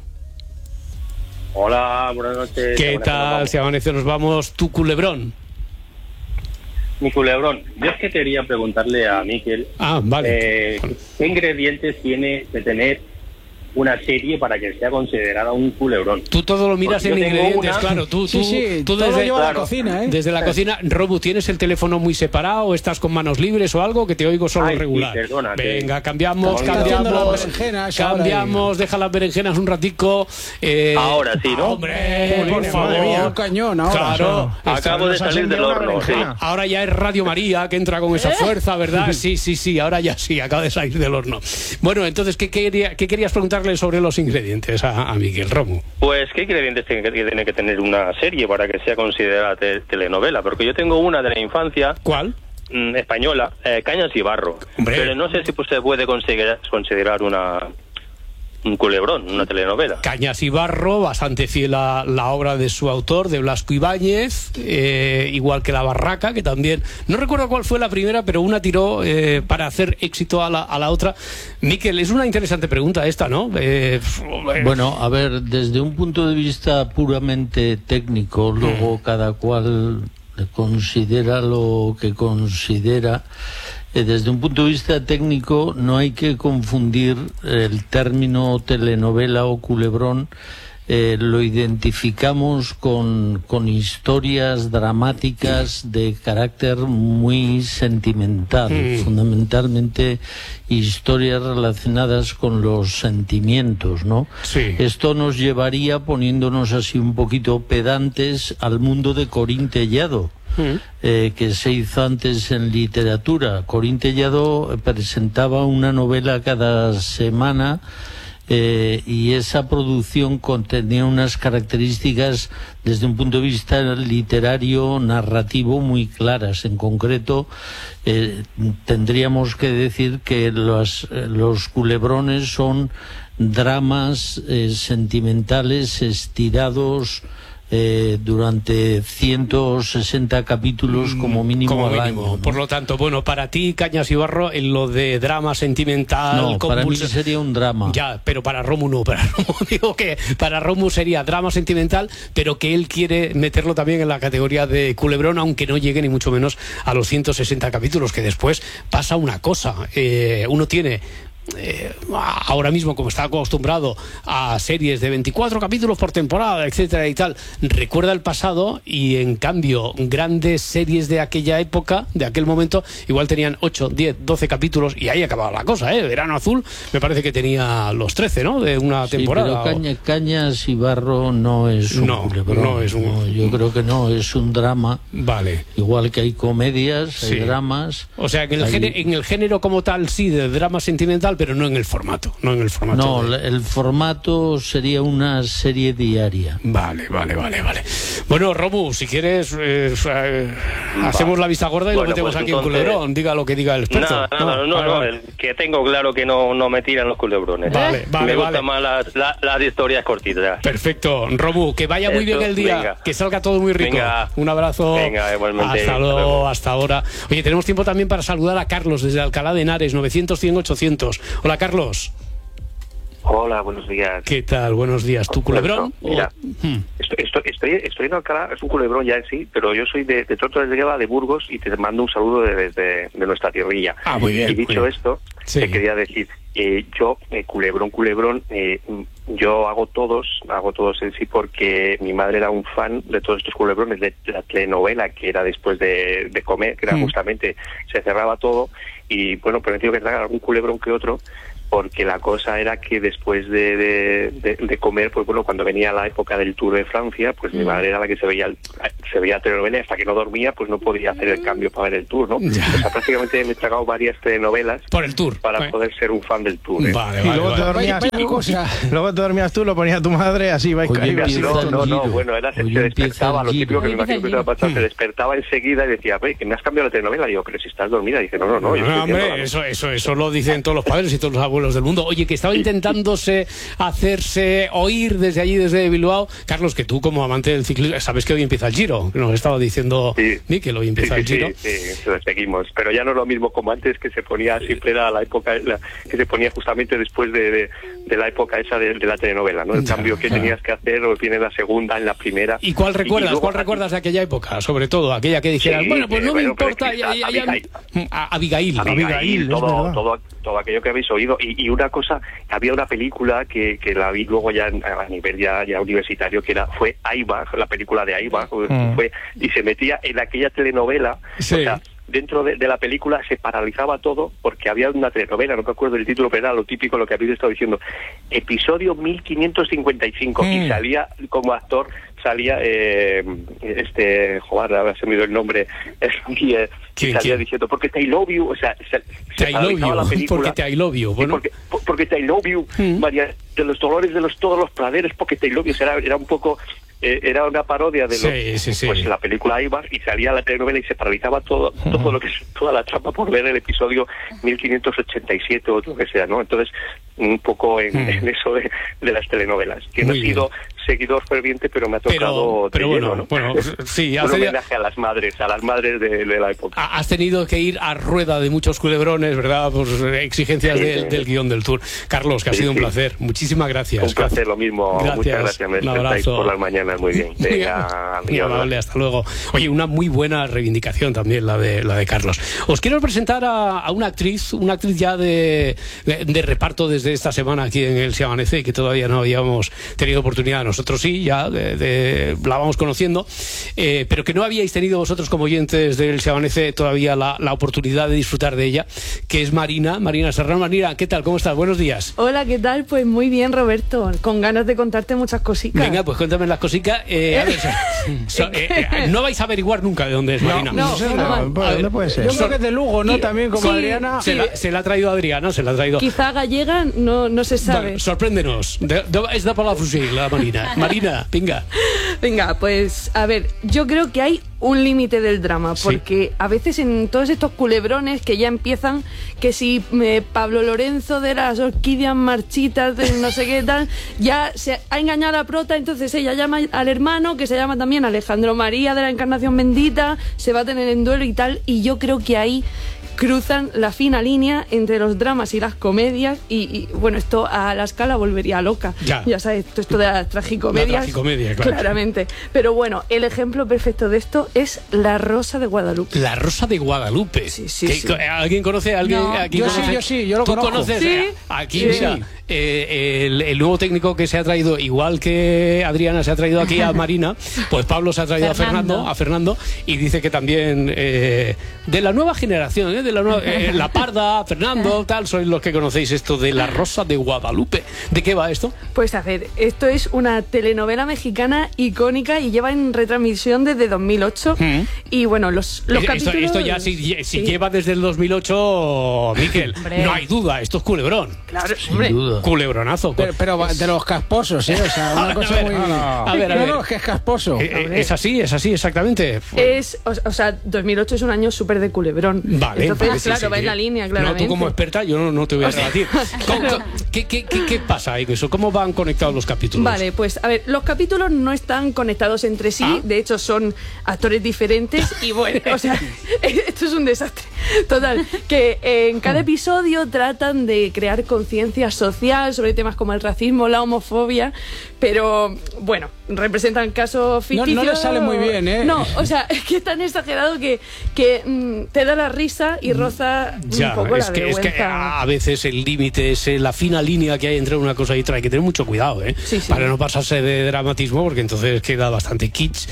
Speaker 16: Hola, buenas noches.
Speaker 2: ¿Qué tal? Si amanece nos vamos, tu culebrón.
Speaker 16: Mi culebrón. Yo es que quería preguntarle a Miquel
Speaker 2: ah, vale.
Speaker 16: eh, qué ingredientes tiene de tener una serie para que sea considerada un culebrón.
Speaker 2: Tú todo lo miras en ingredientes, una... claro. Tú,
Speaker 8: sí,
Speaker 2: tú,
Speaker 8: sí,
Speaker 2: tú
Speaker 8: todo
Speaker 2: desde,
Speaker 8: lo lleva
Speaker 2: claro,
Speaker 8: a la cocina, ¿eh?
Speaker 2: Desde la sí. cocina. Robu, ¿tienes el teléfono muy separado? ¿Estás con manos libres o algo? Que te oigo solo
Speaker 16: Ay,
Speaker 2: regular.
Speaker 16: Sí, perdona,
Speaker 2: Venga,
Speaker 16: que...
Speaker 2: cambiamos, cambiamos. Cambiamos, deja las berenjenas un ratico. Eh...
Speaker 16: Ahora sí, ¿no?
Speaker 2: Hombre, por favor.
Speaker 8: Un cañón ahora.
Speaker 2: Claro.
Speaker 16: Acabo de salir del horno, sí.
Speaker 2: Ahora ya es Radio María que entra con esa fuerza, ¿verdad? Sí, sí, sí, ahora ya sí, acaba de salir del horno. Bueno, entonces, ¿qué, quería, qué querías preguntarle sobre los ingredientes a, a Miguel Romu?
Speaker 16: Pues, ¿qué ingredientes tiene que, tiene que tener una serie para que sea considerada te, telenovela? Porque yo tengo una de la infancia.
Speaker 2: ¿Cuál?
Speaker 16: Mmm, española, eh, Cañas y Barro.
Speaker 2: Hombre.
Speaker 16: Pero no sé si pues, se puede considerar, considerar una... un culebrón, una telenovela.
Speaker 2: Cañas y Barro, bastante fiel a la obra de su autor, de Blasco Ibáñez, eh, igual que La Barraca, que también, no recuerdo cuál fue la primera, pero una tiró eh, para hacer éxito a la, a la otra. Miquel, es una interesante pregunta esta, ¿no? Eh,
Speaker 7: bueno, a ver, desde un punto de vista puramente técnico, luego cada cual considera lo que considera. Desde un punto de vista técnico no hay que confundir el término telenovela o culebrón. Eh, lo identificamos con, con historias dramáticas de carácter muy sentimental, mm. fundamentalmente historias relacionadas con los sentimientos, ¿no?
Speaker 2: Sí.
Speaker 7: Esto nos llevaría, poniéndonos así un poquito pedantes, al mundo de Corín Tellado. Mm. Eh, que se hizo antes en literatura. Corín Tellado presentaba una novela cada semana eh, y esa producción contenía unas características desde un punto de vista literario, narrativo muy claras. En concreto, eh, tendríamos que decir que los, los culebrones son dramas eh, sentimentales estirados Eh, durante ciento sesenta capítulos como mínimo,
Speaker 2: como
Speaker 7: al
Speaker 2: mínimo.
Speaker 7: año, ¿no?
Speaker 2: Por lo tanto, bueno, para ti, Cañas y Barro, en lo de drama sentimental...
Speaker 7: No, para mí
Speaker 2: convulsa...
Speaker 7: sería un drama.
Speaker 2: Ya, pero para Romu no, para Romu digo que para Romu sería drama sentimental, pero que él quiere meterlo también en la categoría de culebrón, aunque no llegue ni mucho menos a los ciento sesenta capítulos, que después pasa una cosa, eh, uno tiene... Eh, ahora mismo, como está acostumbrado a series de veinticuatro capítulos por temporada, etcétera y tal, recuerda el pasado, y en cambio grandes series de aquella época, de aquel momento, igual tenían ocho, diez, doce capítulos y ahí acababa la cosa, ¿eh? Verano Azul me parece que tenía los trece, ¿no? De una
Speaker 7: sí,
Speaker 2: temporada.
Speaker 7: Pero Caña, Cañas y Barro no es un
Speaker 2: no,
Speaker 7: culebrón,
Speaker 2: no es un...
Speaker 7: no, yo creo que no, es un drama.
Speaker 2: Vale.
Speaker 7: Igual que hay comedias,
Speaker 2: sí.
Speaker 7: hay dramas.
Speaker 2: O sea, que en el,
Speaker 7: hay...
Speaker 2: género, en el género como tal sí, de drama sentimental, pero no en el formato, no en el formato.
Speaker 7: No,
Speaker 2: de...
Speaker 7: el formato sería una serie diaria.
Speaker 2: Vale, vale, vale, vale. Bueno, Romu, si quieres, eh, eh, hacemos la vista gorda y bueno, lo metemos pues aquí entonces... en culebrón. Diga lo que diga el experto.
Speaker 16: Nada, nada, no, no, vale, no, vale. El que tengo claro que no, no me tiran los culebrones.
Speaker 2: Vale, vale,
Speaker 16: me gustan
Speaker 2: vale.
Speaker 16: más las, las, las historias cortitas.
Speaker 2: Perfecto, Romu, que vaya muy Esto, bien el día, venga. Que salga todo muy rico. Venga. Un abrazo.
Speaker 16: Venga, igualmente.
Speaker 2: Hasta luego, hasta ahora. Oye, tenemos tiempo también para saludar a Carlos desde Alcalá de Henares, novecientos, cien, ochocientos. Hola, Carlos.
Speaker 17: Hola, buenos días.
Speaker 2: ¿Qué tal? Buenos días. ¿Tu culebrón?
Speaker 17: Mira, hmm. estoy, estoy, estoy, estoy en Alcalá, es un culebrón ya en sí, pero yo soy de, de Torto de Gueva, de Burgos, y te mando un saludo desde de, de nuestra tierrilla.
Speaker 2: Ah, muy bien.
Speaker 17: Y dicho
Speaker 2: bien.
Speaker 17: esto,
Speaker 2: sí.
Speaker 17: te quería decir, eh, yo, eh, culebrón, culebrón, eh, yo hago todos, hago todos en sí porque mi madre era un fan de todos estos culebrones, de la telenovela que era después de, de comer, que era hmm. justamente, se cerraba todo, y bueno, pero he tenido que tragar algún culebrón que otro, porque la cosa era que después de, de, de, de comer, pues bueno, cuando venía la época del Tour de Francia, pues mm. mi madre era la que se veía el, se veía telenovela, hasta que no dormía, pues no podía hacer el cambio para ver el Tour, ¿no? Ya. O sea, prácticamente me he tragado varias telenovelas
Speaker 2: por el Tour
Speaker 17: para
Speaker 2: ¿eh?
Speaker 17: poder ser un fan del Tour. ¿eh?
Speaker 2: Vale,
Speaker 3: y
Speaker 2: vale,
Speaker 3: luego,
Speaker 2: vale.
Speaker 3: Te dormías,
Speaker 8: vaya, vaya cosa.
Speaker 3: luego te dormías tú, lo ponía tu madre, así vais
Speaker 7: Oye,
Speaker 3: así,
Speaker 17: no, no, no,
Speaker 7: giro.
Speaker 17: bueno, era, se,
Speaker 7: Oye,
Speaker 17: se despertaba, lo típico que me imagino que
Speaker 1: giro.
Speaker 17: te va a pasar, se despertaba enseguida y decía, que me has cambiado la telenovela, y yo, pero si estás dormida, y dice, no, no, no, yo
Speaker 2: no,
Speaker 17: estoy
Speaker 2: hombre,
Speaker 17: viendo la...
Speaker 2: eso, eso, eso lo dicen todos los padres y todos los abuelos. abuelos del mundo. Oye, que estaba intentándose hacerse oír desde allí, desde Bilbao. Carlos, que tú como amante del ciclismo, sabes que hoy empieza el Giro. Nos estaba diciendo
Speaker 17: sí.
Speaker 2: Mikel, hoy empieza
Speaker 17: sí,
Speaker 2: el
Speaker 17: sí,
Speaker 2: Giro.
Speaker 17: Sí, sí, lo seguimos. Pero ya no es lo mismo como antes, que se ponía, siempre era la época la, que se ponía justamente después de, de, de la época esa de, de la telenovela, ¿no? El ya, cambio que ya. tenías que hacer, o viene la segunda, en la primera.
Speaker 2: ¿Y cuál recuerdas?
Speaker 17: Y, y luego,
Speaker 2: ¿Cuál recuerdas de aquella época? Sobre todo, aquella que dijeras, sí, bueno, pues no bueno, me importa. Ya, ya, ya,
Speaker 17: Abigail.
Speaker 2: A, Abigail.
Speaker 17: Abigail,
Speaker 2: Abigail
Speaker 17: todo, todo, todo aquello que habéis oído. Y, y una cosa, había una película que, que la vi luego ya a nivel ya, ya universitario, que era fue Aiba, la película de Aiba, mm. fue, y se metía en aquella telenovela, sí. o sea, dentro de, de la película se paralizaba todo porque había una telenovela, no me acuerdo del título, pero era lo típico, lo que habéis estado diciendo, episodio mil quinientos cincuenta y cinco, mm. y salía como actor, salía eh, este, joder, ahora se me dio el nombre, y, eh, y salía ¿quién? diciendo, porque te I love you, o sea, se, se paralizaba la película.
Speaker 2: Porque te I love you, bueno.
Speaker 17: Porque, porque te I love you, mm. María, de los dolores de los todos los praderes, porque te I love you, o sea, era, era un poco... Eh, era una parodia de lo,
Speaker 2: sí, sí, sí.
Speaker 17: pues la película Ibar, y salía la telenovela y se paralizaba todo todo lo que es toda la trama por ver el episodio mil quinientos ochenta y siete o lo que sea, ¿no? Entonces un poco en, mm. en eso de, de las telenovelas, que no he sido seguidor ferviente, pero me ha tocado
Speaker 2: pero, pero
Speaker 17: lleno,
Speaker 2: bueno,
Speaker 17: ¿no?
Speaker 2: bueno, sí,
Speaker 17: un homenaje a las madres, a las madres de, de la época.
Speaker 2: Has tenido que ir a rueda de muchos culebrones, ¿verdad? Por exigencias sí, del, sí. del guión del Tour. Carlos, que ha sí, sido un sí. placer. Muchísimas gracias.
Speaker 17: Un placer, lo mismo.
Speaker 2: Gracias.
Speaker 17: Muchas gracias. Me despertáis por las mañanas muy bien. Venga,
Speaker 2: muy amable, hasta luego. Oye, una muy buena reivindicación también la de la de Carlos. Os quiero presentar a, a una actriz, una actriz ya de, de, de reparto desde esta semana aquí en el Se Amanece, que todavía no habíamos tenido oportunidad. Nosotros sí, ya de, de, la vamos conociendo, eh, pero que no habíais tenido vosotros como oyentes del Se Amanece todavía la, la oportunidad de disfrutar de ella, que es Marina, Marina Serrano. Marina, ¿qué tal? ¿Cómo estás? Buenos días.
Speaker 18: Hola, ¿qué tal? Pues muy bien, Roberto, con ganas de contarte muchas cositas.
Speaker 2: Venga, pues cuéntame las cositas. Eh, a ver, so, eh, eh, no vais a averiguar nunca de dónde es Marina.
Speaker 3: No, no, no, no, no, ¿dónde puede ser? Yo creo que es de Lugo, ¿no? También como sí, Adriana.
Speaker 2: Se,
Speaker 18: sí.
Speaker 2: la, se la ha traído Adriana, se la ha traído.
Speaker 18: Quizá gallega, no, no se sabe.
Speaker 2: Bueno, sorpréndenos. De, de, es de Palau Fusil, la Marina. Marina, venga.
Speaker 18: Venga, pues a ver, yo creo que hay un límite del drama, porque sí. a veces en todos estos culebrones que ya empiezan, que si eh, Pablo Lorenzo de las orquídeas marchitas, de no sé qué tal, ya se ha engañado a la prota, entonces ella llama al hermano, que se llama también Alejandro María de la Encarnación Bendita, se va a tener en duelo y tal, y yo creo que ahí cruzan la fina línea entre los dramas y las comedias y, y bueno, esto a la escala volvería loca. Ya, ya sabes, esto, esto de las tragicomedias. La
Speaker 2: tragicomedia, claro.
Speaker 18: Claramente. Pero bueno, el ejemplo perfecto de esto es La Rosa de Guadalupe.
Speaker 2: La Rosa de Guadalupe.
Speaker 18: Sí, sí, sí.
Speaker 2: ¿Alguien conoce? ¿Alguien,
Speaker 18: no.
Speaker 2: aquí
Speaker 3: yo
Speaker 2: conoce?
Speaker 3: sí, yo sí, yo lo
Speaker 2: ¿Tú
Speaker 3: conozco.
Speaker 2: conoces?
Speaker 18: Sí.
Speaker 2: Aquí,
Speaker 18: sí.
Speaker 2: mira, eh, el, el nuevo técnico que se ha traído, igual que Adriana se ha traído aquí a Marina, pues Pablo se ha traído Fernando. a Fernando, a Fernando, y dice que también eh, de la nueva generación, eh, de la nueva, eh, la Parda, Fernando, tal, sois los que conocéis esto de La Rosa de Guadalupe. ¿De qué va esto?
Speaker 18: Pues a ver, esto es una telenovela mexicana icónica y lleva en retransmisión desde dos mil ocho. Mm. Y bueno, los, los
Speaker 2: esto,
Speaker 18: capítulos...
Speaker 2: Esto ya, si, si sí. lleva desde el dos mil ocho, Miquel, no hay duda, esto es culebrón.
Speaker 18: Claro,
Speaker 2: sin hombre. Duda. Culebronazo.
Speaker 3: Pero, pero de los casposos, ¿eh? O sea, una
Speaker 2: a
Speaker 3: cosa
Speaker 2: ver,
Speaker 3: muy...
Speaker 2: A ver, a ver.
Speaker 3: No, no, es que es casposo.
Speaker 2: Eh, es así, es así, exactamente.
Speaker 18: Es, o, o sea, dos mil ocho es un año súper de culebrón.
Speaker 2: Vale.
Speaker 18: Entonces,
Speaker 2: vale,
Speaker 18: claro,
Speaker 2: sí,
Speaker 18: va
Speaker 2: sí,
Speaker 18: en la línea, claramente.
Speaker 2: No, tú como experta, yo no, no te voy a rebatir.
Speaker 18: Claro.
Speaker 2: ¿Qué, qué, qué, ¿Qué pasa ahí con eso? ¿Cómo van conectados los capítulos?
Speaker 18: Vale, pues a ver, los capítulos no están conectados entre sí, ¿Ah? De hecho son actores diferentes y bueno, o sea, esto es un desastre. Total, que en cada episodio tratan de crear conciencia social sobre temas como el racismo, la homofobia, pero bueno, representan casos ficticios.
Speaker 3: No, no les sale muy bien, ¿eh?
Speaker 18: No, o sea, es que es tan exagerado que, que mm, te da la risa y roza
Speaker 2: ya,
Speaker 18: un poco
Speaker 2: es
Speaker 18: la
Speaker 2: que,
Speaker 18: vergüenza.
Speaker 2: Es que a veces el límite es la fina línea que hay entre una cosa y otra. Hay que tener mucho cuidado, ¿eh?
Speaker 18: Sí, sí.
Speaker 2: Para no pasarse de dramatismo, porque entonces queda bastante kitsch.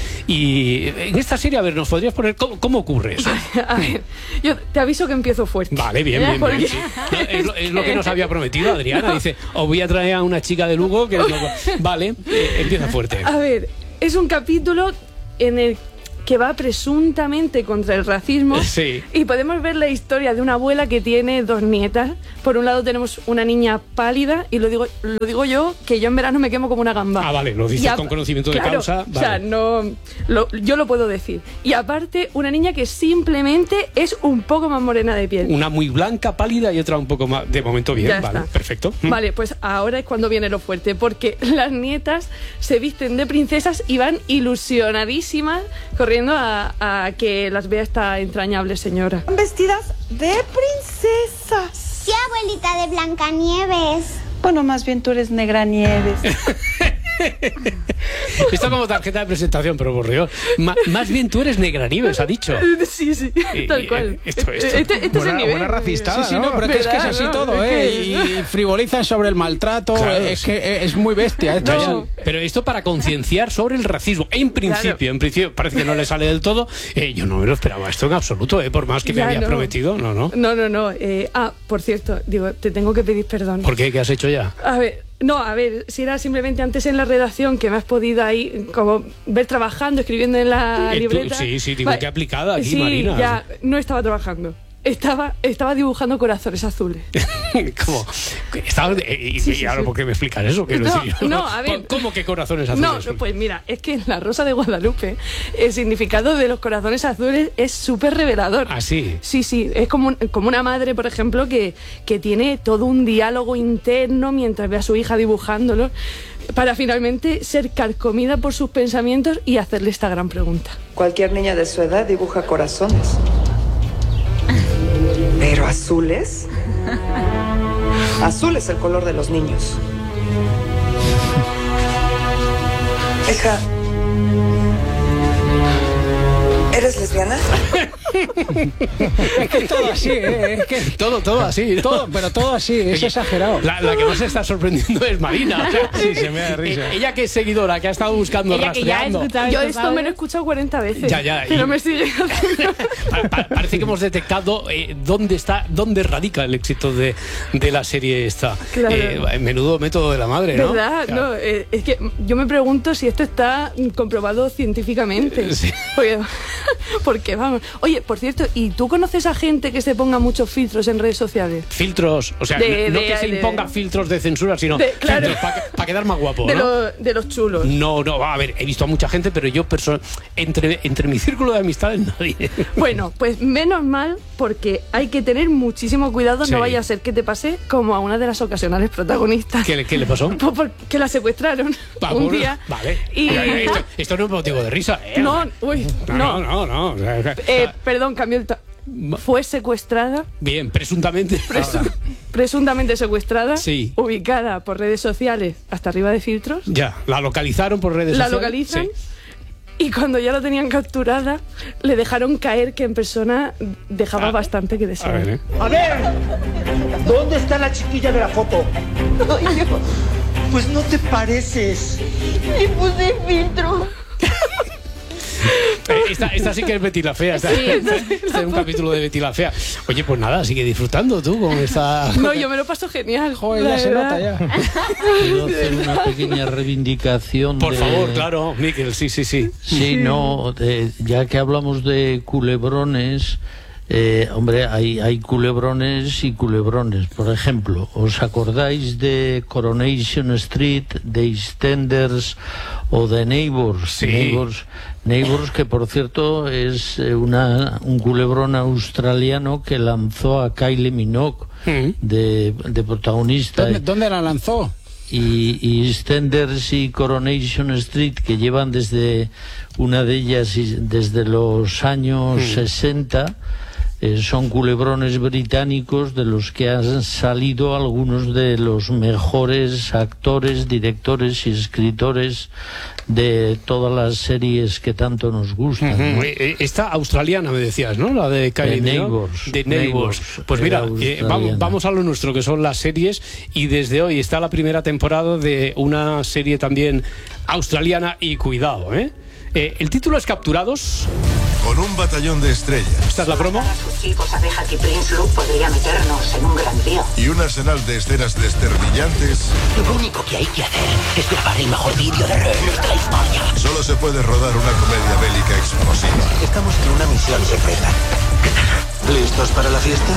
Speaker 2: Y en esta serie, a ver, ¿nos podrías poner cómo, cómo ocurre eso?
Speaker 18: A ver, yo te aviso que empiezo fuerte.
Speaker 2: Vale, bien, bien, bien. Sí. No, es, lo, es lo que nos había prometido Adriana. No. Dice, os voy a traer a una chica de Lugo que... No... Vale, eh, empieza fuerte.
Speaker 18: A ver, es un capítulo en el que va presuntamente contra el racismo.
Speaker 2: Sí.
Speaker 18: Y podemos ver la historia de una abuela que tiene dos nietas. Por un lado tenemos una niña pálida, y lo digo, lo digo yo, que yo en verano me quemo como una gamba.
Speaker 2: Ah, vale, lo dices
Speaker 18: a,
Speaker 2: con conocimiento de
Speaker 18: claro,
Speaker 2: causa. Vale.
Speaker 18: O sea, no, lo, yo lo puedo decir. Y aparte, una niña que simplemente es un poco más morena de piel.
Speaker 2: Una muy blanca, pálida, y otra un poco más, de momento bien,
Speaker 18: Ya
Speaker 2: vale,
Speaker 18: está.
Speaker 2: perfecto.
Speaker 18: Vale, pues ahora es cuando viene lo fuerte, porque las nietas se visten de princesas y van ilusionadísimas corriendo a, a que las vea esta entrañable señora.
Speaker 19: Vestidas de princesas.
Speaker 10: Sí, abuelita de Blancanieves.
Speaker 19: Bueno, más bien tú eres Negranieves.
Speaker 2: Esto como tarjeta de presentación, pero por Dios. Ma, más bien tú eres Negranieves, ha dicho.
Speaker 18: Sí, sí, tal cual.
Speaker 2: Esto, esto.
Speaker 18: Este, este
Speaker 3: buena,
Speaker 18: es el nivel.
Speaker 3: buena racistada,
Speaker 8: Sí, sí, no, pero que es que es así
Speaker 18: ¿no?
Speaker 8: todo,
Speaker 18: Es
Speaker 8: ¿eh?
Speaker 18: que-
Speaker 8: Y, y frivolizan sobre el maltrato,
Speaker 2: Claro,
Speaker 8: es
Speaker 2: sí.
Speaker 8: que es muy bestia esto.
Speaker 2: No, pero esto para concienciar sobre el racismo. En principio,
Speaker 18: Claro.
Speaker 2: en principio parece que no le sale del todo. Eh, yo no me lo esperaba esto en absoluto, eh, por más que me
Speaker 18: Ya,
Speaker 2: había
Speaker 18: no.
Speaker 2: prometido. No, no.
Speaker 18: No, no, no. eh, ah, por cierto, digo, te tengo que pedir perdón.
Speaker 2: ¿Por qué? ¿Qué has hecho ya?
Speaker 18: A ver, no, a ver, si era simplemente antes en la redacción que me has podido ahí como ver trabajando, escribiendo en la
Speaker 2: Eh, tú-
Speaker 18: libreta.
Speaker 2: sí, sí, digo,
Speaker 18: Vale.
Speaker 2: qué aplicada aquí,
Speaker 18: sí,
Speaker 2: Marina.
Speaker 18: ya, no estaba trabajando. Estaba, estaba dibujando corazones azules.
Speaker 2: ¿Cómo? Estabas de- y,
Speaker 18: Sí,
Speaker 2: y
Speaker 18: sí,
Speaker 2: ahora,
Speaker 18: sí.
Speaker 2: ¿por qué me explicas eso? Quiero
Speaker 18: No,
Speaker 2: decir,
Speaker 18: no, a ver.
Speaker 2: ¿Cómo que corazones
Speaker 18: No,
Speaker 2: azules?
Speaker 18: no, pues mira, es que en la Rosa de Guadalupe el significado de los corazones azules es súper revelador.
Speaker 2: ¿Ah, sí?
Speaker 18: Sí, sí, es como, un- como una madre, por ejemplo, que, que tiene todo un diálogo interno mientras ve a su hija dibujándolo, para finalmente ser carcomida por sus pensamientos y hacerle esta gran pregunta.
Speaker 19: Cualquier niña de su edad dibuja corazones. Pero azules. Azul es el color de los niños. Hija, ¿eres lesbiana?
Speaker 8: Es que es todo así, ¿eh? Es que
Speaker 2: Todo, todo así. ¿no?
Speaker 8: todo, pero todo así, es
Speaker 2: Oye,
Speaker 8: exagerado.
Speaker 2: La, la que más se está sorprendiendo es Marina. O sea,
Speaker 3: Sí, se me da risa.
Speaker 2: eh, Ella que es seguidora, que ha estado buscando,
Speaker 1: Ella que ya ha
Speaker 2: rastreando.
Speaker 1: escuchado
Speaker 18: Yo
Speaker 1: esto,
Speaker 18: esto
Speaker 1: ¿sabes?
Speaker 18: me lo he escuchado cuarenta veces.
Speaker 2: Ya, ya,
Speaker 18: Pero
Speaker 2: y-
Speaker 18: me sigue haciendo...
Speaker 2: Pa- pa- parece que hemos detectado eh, dónde está, dónde radica el éxito de, de la serie esta.
Speaker 18: Claro.
Speaker 2: Eh, menudo método de la madre, ¿no?
Speaker 18: ¿Verdad?
Speaker 2: Claro.
Speaker 18: No, eh, es que yo me pregunto si esto está mm, comprobado científicamente.
Speaker 2: Sí.
Speaker 18: Porque, porque vamos. Oye, por cierto, ¿y tú conoces a gente que se ponga muchos filtros en redes sociales?
Speaker 2: Filtros, o sea,
Speaker 18: De-
Speaker 2: no
Speaker 18: de-
Speaker 2: que se
Speaker 18: de-
Speaker 2: imponga filtros de censura, sino
Speaker 18: De- claro.
Speaker 2: para quedar más guapo,
Speaker 18: De,
Speaker 2: ¿no?
Speaker 18: lo- de los chulos.
Speaker 2: No, no, a ver, he visto a mucha gente, pero yo perso- entre, entre mi círculo de amistades nadie.
Speaker 18: Bueno, pues menos mal, porque hay que tener muchísimo cuidado,
Speaker 2: Sí.
Speaker 18: no vaya a ser que te pase como a una de las ocasionales protagonistas.
Speaker 2: ¿Qué, le- qué le pasó?
Speaker 18: Pues porque la secuestraron
Speaker 2: Va,
Speaker 18: un
Speaker 2: bueno,
Speaker 18: día.
Speaker 2: Vale.
Speaker 18: Y...
Speaker 2: Esto, esto no es motivo de risa, ¿eh?
Speaker 18: No, uy,
Speaker 2: no,
Speaker 18: no.
Speaker 2: no, no. o sea, o sea,
Speaker 18: Eh, perdón, cambió el... to- Fue secuestrada,
Speaker 2: bien, presuntamente.
Speaker 18: presu- presuntamente secuestrada,
Speaker 2: Sí.
Speaker 18: ubicada por redes sociales hasta arriba de filtros,
Speaker 2: Ya, la localizaron por redes
Speaker 18: la
Speaker 2: sociales.
Speaker 18: localizan
Speaker 2: Sí.
Speaker 18: y cuando ya la tenían capturada le dejaron caer que en persona dejaba
Speaker 2: Ah,
Speaker 18: bastante que
Speaker 2: A
Speaker 18: desear.
Speaker 2: ver, ¿eh?
Speaker 6: A ver, ¿dónde está la chiquilla de la foto? Pues no te pareces.
Speaker 10: Le puse filtro.
Speaker 2: Eh, Esta, esta sí que es Betty la Fea. Esta,
Speaker 18: Sí,
Speaker 2: esta- este es un capítulo de Betty la Fea. Oye, pues nada, sigue disfrutando tú con esta.
Speaker 18: No, yo me lo paso genial.
Speaker 8: Joder,
Speaker 18: la
Speaker 8: ya se
Speaker 18: verdad.
Speaker 8: nota ya.
Speaker 7: Quiero hacer una pequeña reivindicación.
Speaker 2: Por
Speaker 7: de-
Speaker 2: favor, claro, Miquel, sí, sí, sí.
Speaker 7: Sí, no, de- ya que hablamos de culebrones, eh, hombre, hay, hay culebrones y culebrones. Por ejemplo, ¿os acordáis de Coronation Street, de EastEnders o de Neighbours?
Speaker 2: Sí.
Speaker 7: Neighbours, Neighbours, que por cierto es eh, una, un culebrón australiano que lanzó a Kylie Minogue
Speaker 2: Mm.
Speaker 7: de, de protagonista.
Speaker 8: ¿Dónde, dónde la lanzó?
Speaker 7: y, y EastEnders y Coronation Street, que llevan desde una de ellas y desde los años
Speaker 2: Mm.
Speaker 7: sesenta, eh, son culebrones británicos de los que han salido algunos de los mejores actores, directores y escritores de todas las series que tanto nos gustan, ¿no?
Speaker 2: Ujú. Eh, Esta australiana me decías, ¿no? La de Kylie
Speaker 7: De
Speaker 2: Minogue.
Speaker 7: Neighbours.
Speaker 2: De Neighbours.
Speaker 7: Neighbours,
Speaker 2: Pues mira,
Speaker 7: era
Speaker 2: eh,
Speaker 7: australiana.
Speaker 2: vamos, vamos a lo nuestro, que son las series, y desde hoy está la primera temporada de una serie también australiana, y cuidado, ¿eh? Eh, el título es Capturados.
Speaker 20: con un batallón de estrellas.
Speaker 2: ¿Esta es la promo?
Speaker 21: Sus chicos abeja que Prince Luke podría meternos en un gran lío.
Speaker 20: Y un arsenal de escenas desternillantes.
Speaker 21: Lo único que hay que hacer es grabar el mejor vídeo de Reus de la historia.
Speaker 20: Solo se puede rodar una comedia bélica explosiva.
Speaker 21: Estamos en una misión secreta. ¿Listos para la fiesta?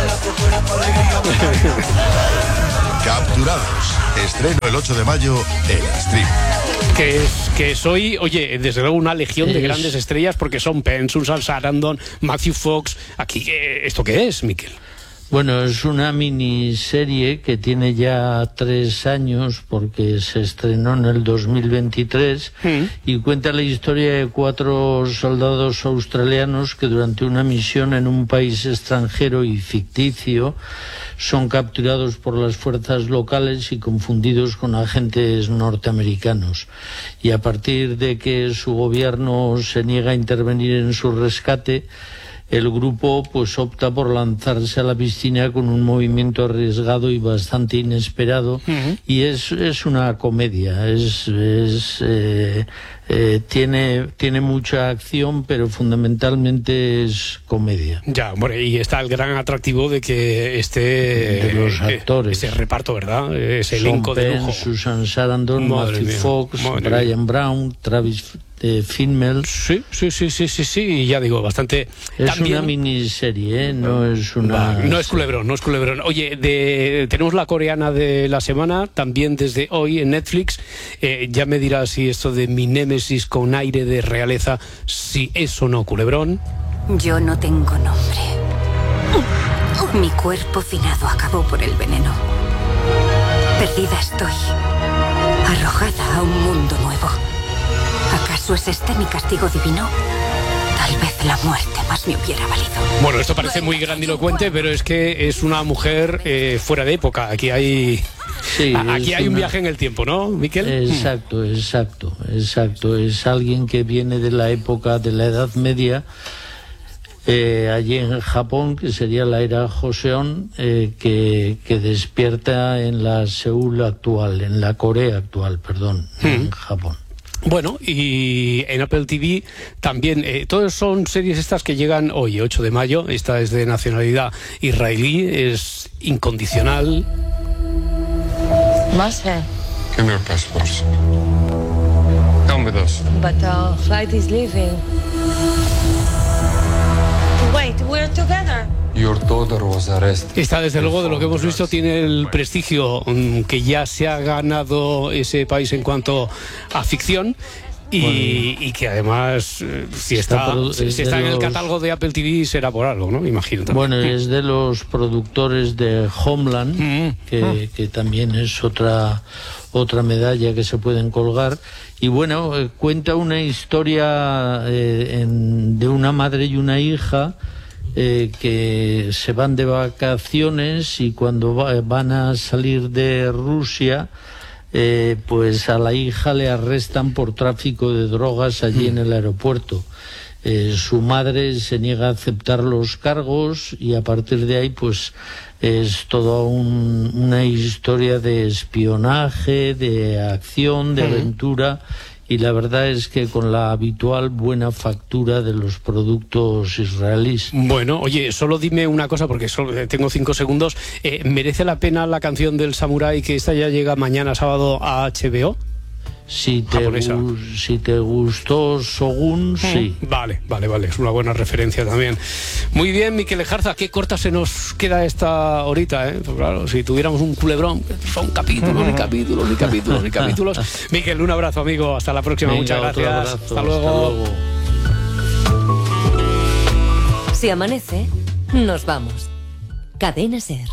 Speaker 20: Capturados. Estreno el ocho de mayo en stream.
Speaker 2: Que es, que soy, oye, desde luego una legión de grandes estrellas, porque son Penn, Susan Sarandon, Matthew Fox. Aquí, ¿esto qué es, Miquel?
Speaker 7: Bueno, es una miniserie que tiene ya tres años porque se estrenó en el dos mil veintitrés mm. y cuenta la historia de cuatro soldados australianos que durante una misión en un país extranjero y ficticio son capturados por las fuerzas locales y confundidos con agentes norteamericanos. Y a partir de que su gobierno se niega a intervenir en su rescate, el grupo pues opta por lanzarse a la piscina con un movimiento arriesgado y bastante inesperado. Uh-huh. Y es, es una comedia, es, es eh, eh, tiene, tiene mucha acción, pero fundamentalmente es comedia.
Speaker 2: Ya, hombre, y está el gran atractivo de que esté
Speaker 7: de los actores,
Speaker 2: ese reparto, ¿verdad? Ese elenco de lujo.
Speaker 7: Susan Sarandon, Matthew Fox, Brian Brown, Travis de Fimmel.
Speaker 2: Sí, sí, sí, sí, sí, sí, y ya digo, bastante.
Speaker 7: Es
Speaker 2: también...
Speaker 7: una miniserie, ¿eh? No es una.
Speaker 2: Va, no es culebrón, no es culebrón. Oye, de... tenemos la coreana de la semana, también desde hoy en Netflix. Eh, ya me dirás si esto de mi némesis con aire de realeza, si es o no culebrón.
Speaker 22: Yo no tengo nombre. Mi cuerpo finado acabó por el veneno. Perdida estoy, arrojada a un mundo nuevo. ¿Acaso es este mi castigo divino? Tal vez la muerte más me hubiera valido.
Speaker 2: Bueno, esto parece muy grandilocuente, pero es que es una mujer eh, fuera de época. Aquí hay,
Speaker 7: sí,
Speaker 2: aquí hay
Speaker 7: una...
Speaker 2: un viaje en el tiempo, ¿no, Miquel?
Speaker 7: Exacto, exacto, exacto. Es alguien que viene de la época de la Edad Media, eh, allí en Japón, que sería la era Joseon, eh, que, que despierta en la Seúl actual, en la Corea actual, perdón, hmm. en Japón.
Speaker 2: Bueno, y en Apple T V también, eh, todas son series estas que llegan hoy, ocho de mayo. Esta es de nacionalidad israelí, es incondicional.
Speaker 23: Marcel.
Speaker 24: Give me your passports. Come with us.
Speaker 23: But our flight is leaving. Wait, we're together.
Speaker 24: Your daughter was arrested.
Speaker 2: Esta, desde luego, de lo que hemos visto, tiene el prestigio um, que ya se ha ganado ese país en cuanto a ficción. Y, bueno, y que además, eh, si está, está, si está en el catálogo de Apple T V, será por algo, ¿no? Imagino también.
Speaker 7: Bueno, es de los productores de Homeland, mm-hmm. que, mm. que también es otra, otra medalla que se pueden colgar. Y bueno, eh, cuenta una historia eh, en, de una madre y una hija Eh, que se van de vacaciones y cuando va, van a salir de Rusia, eh, pues a la hija le arrestan por tráfico de drogas allí en el aeropuerto. Eh, su madre se niega a aceptar los cargos y a partir de ahí pues es toda un, una historia de espionaje, de acción, de aventura. Y la verdad es que con la habitual buena factura de los productos israelíes.
Speaker 2: Bueno, oye, solo dime una cosa, porque solo tengo cinco segundos. Eh, ¿Merece la pena la canción del samurái, que esta ya llega mañana sábado a H B O?
Speaker 7: Si te, gu si te gustó Shogun, mm. sí.
Speaker 2: Vale, vale, vale, es una buena referencia también. Muy bien, Miquel Ejarza, qué corta se nos queda esta horita, ¿eh? Pues claro, si tuviéramos un culebrón, son capítulos, ni capítulos, ni capítulos, ni capítulos. Miquel, un abrazo, amigo, hasta la próxima. Venga, muchas gracias. Abrazo, hasta, luego.
Speaker 5: hasta luego. Si amanece, nos vamos. Cadena SER.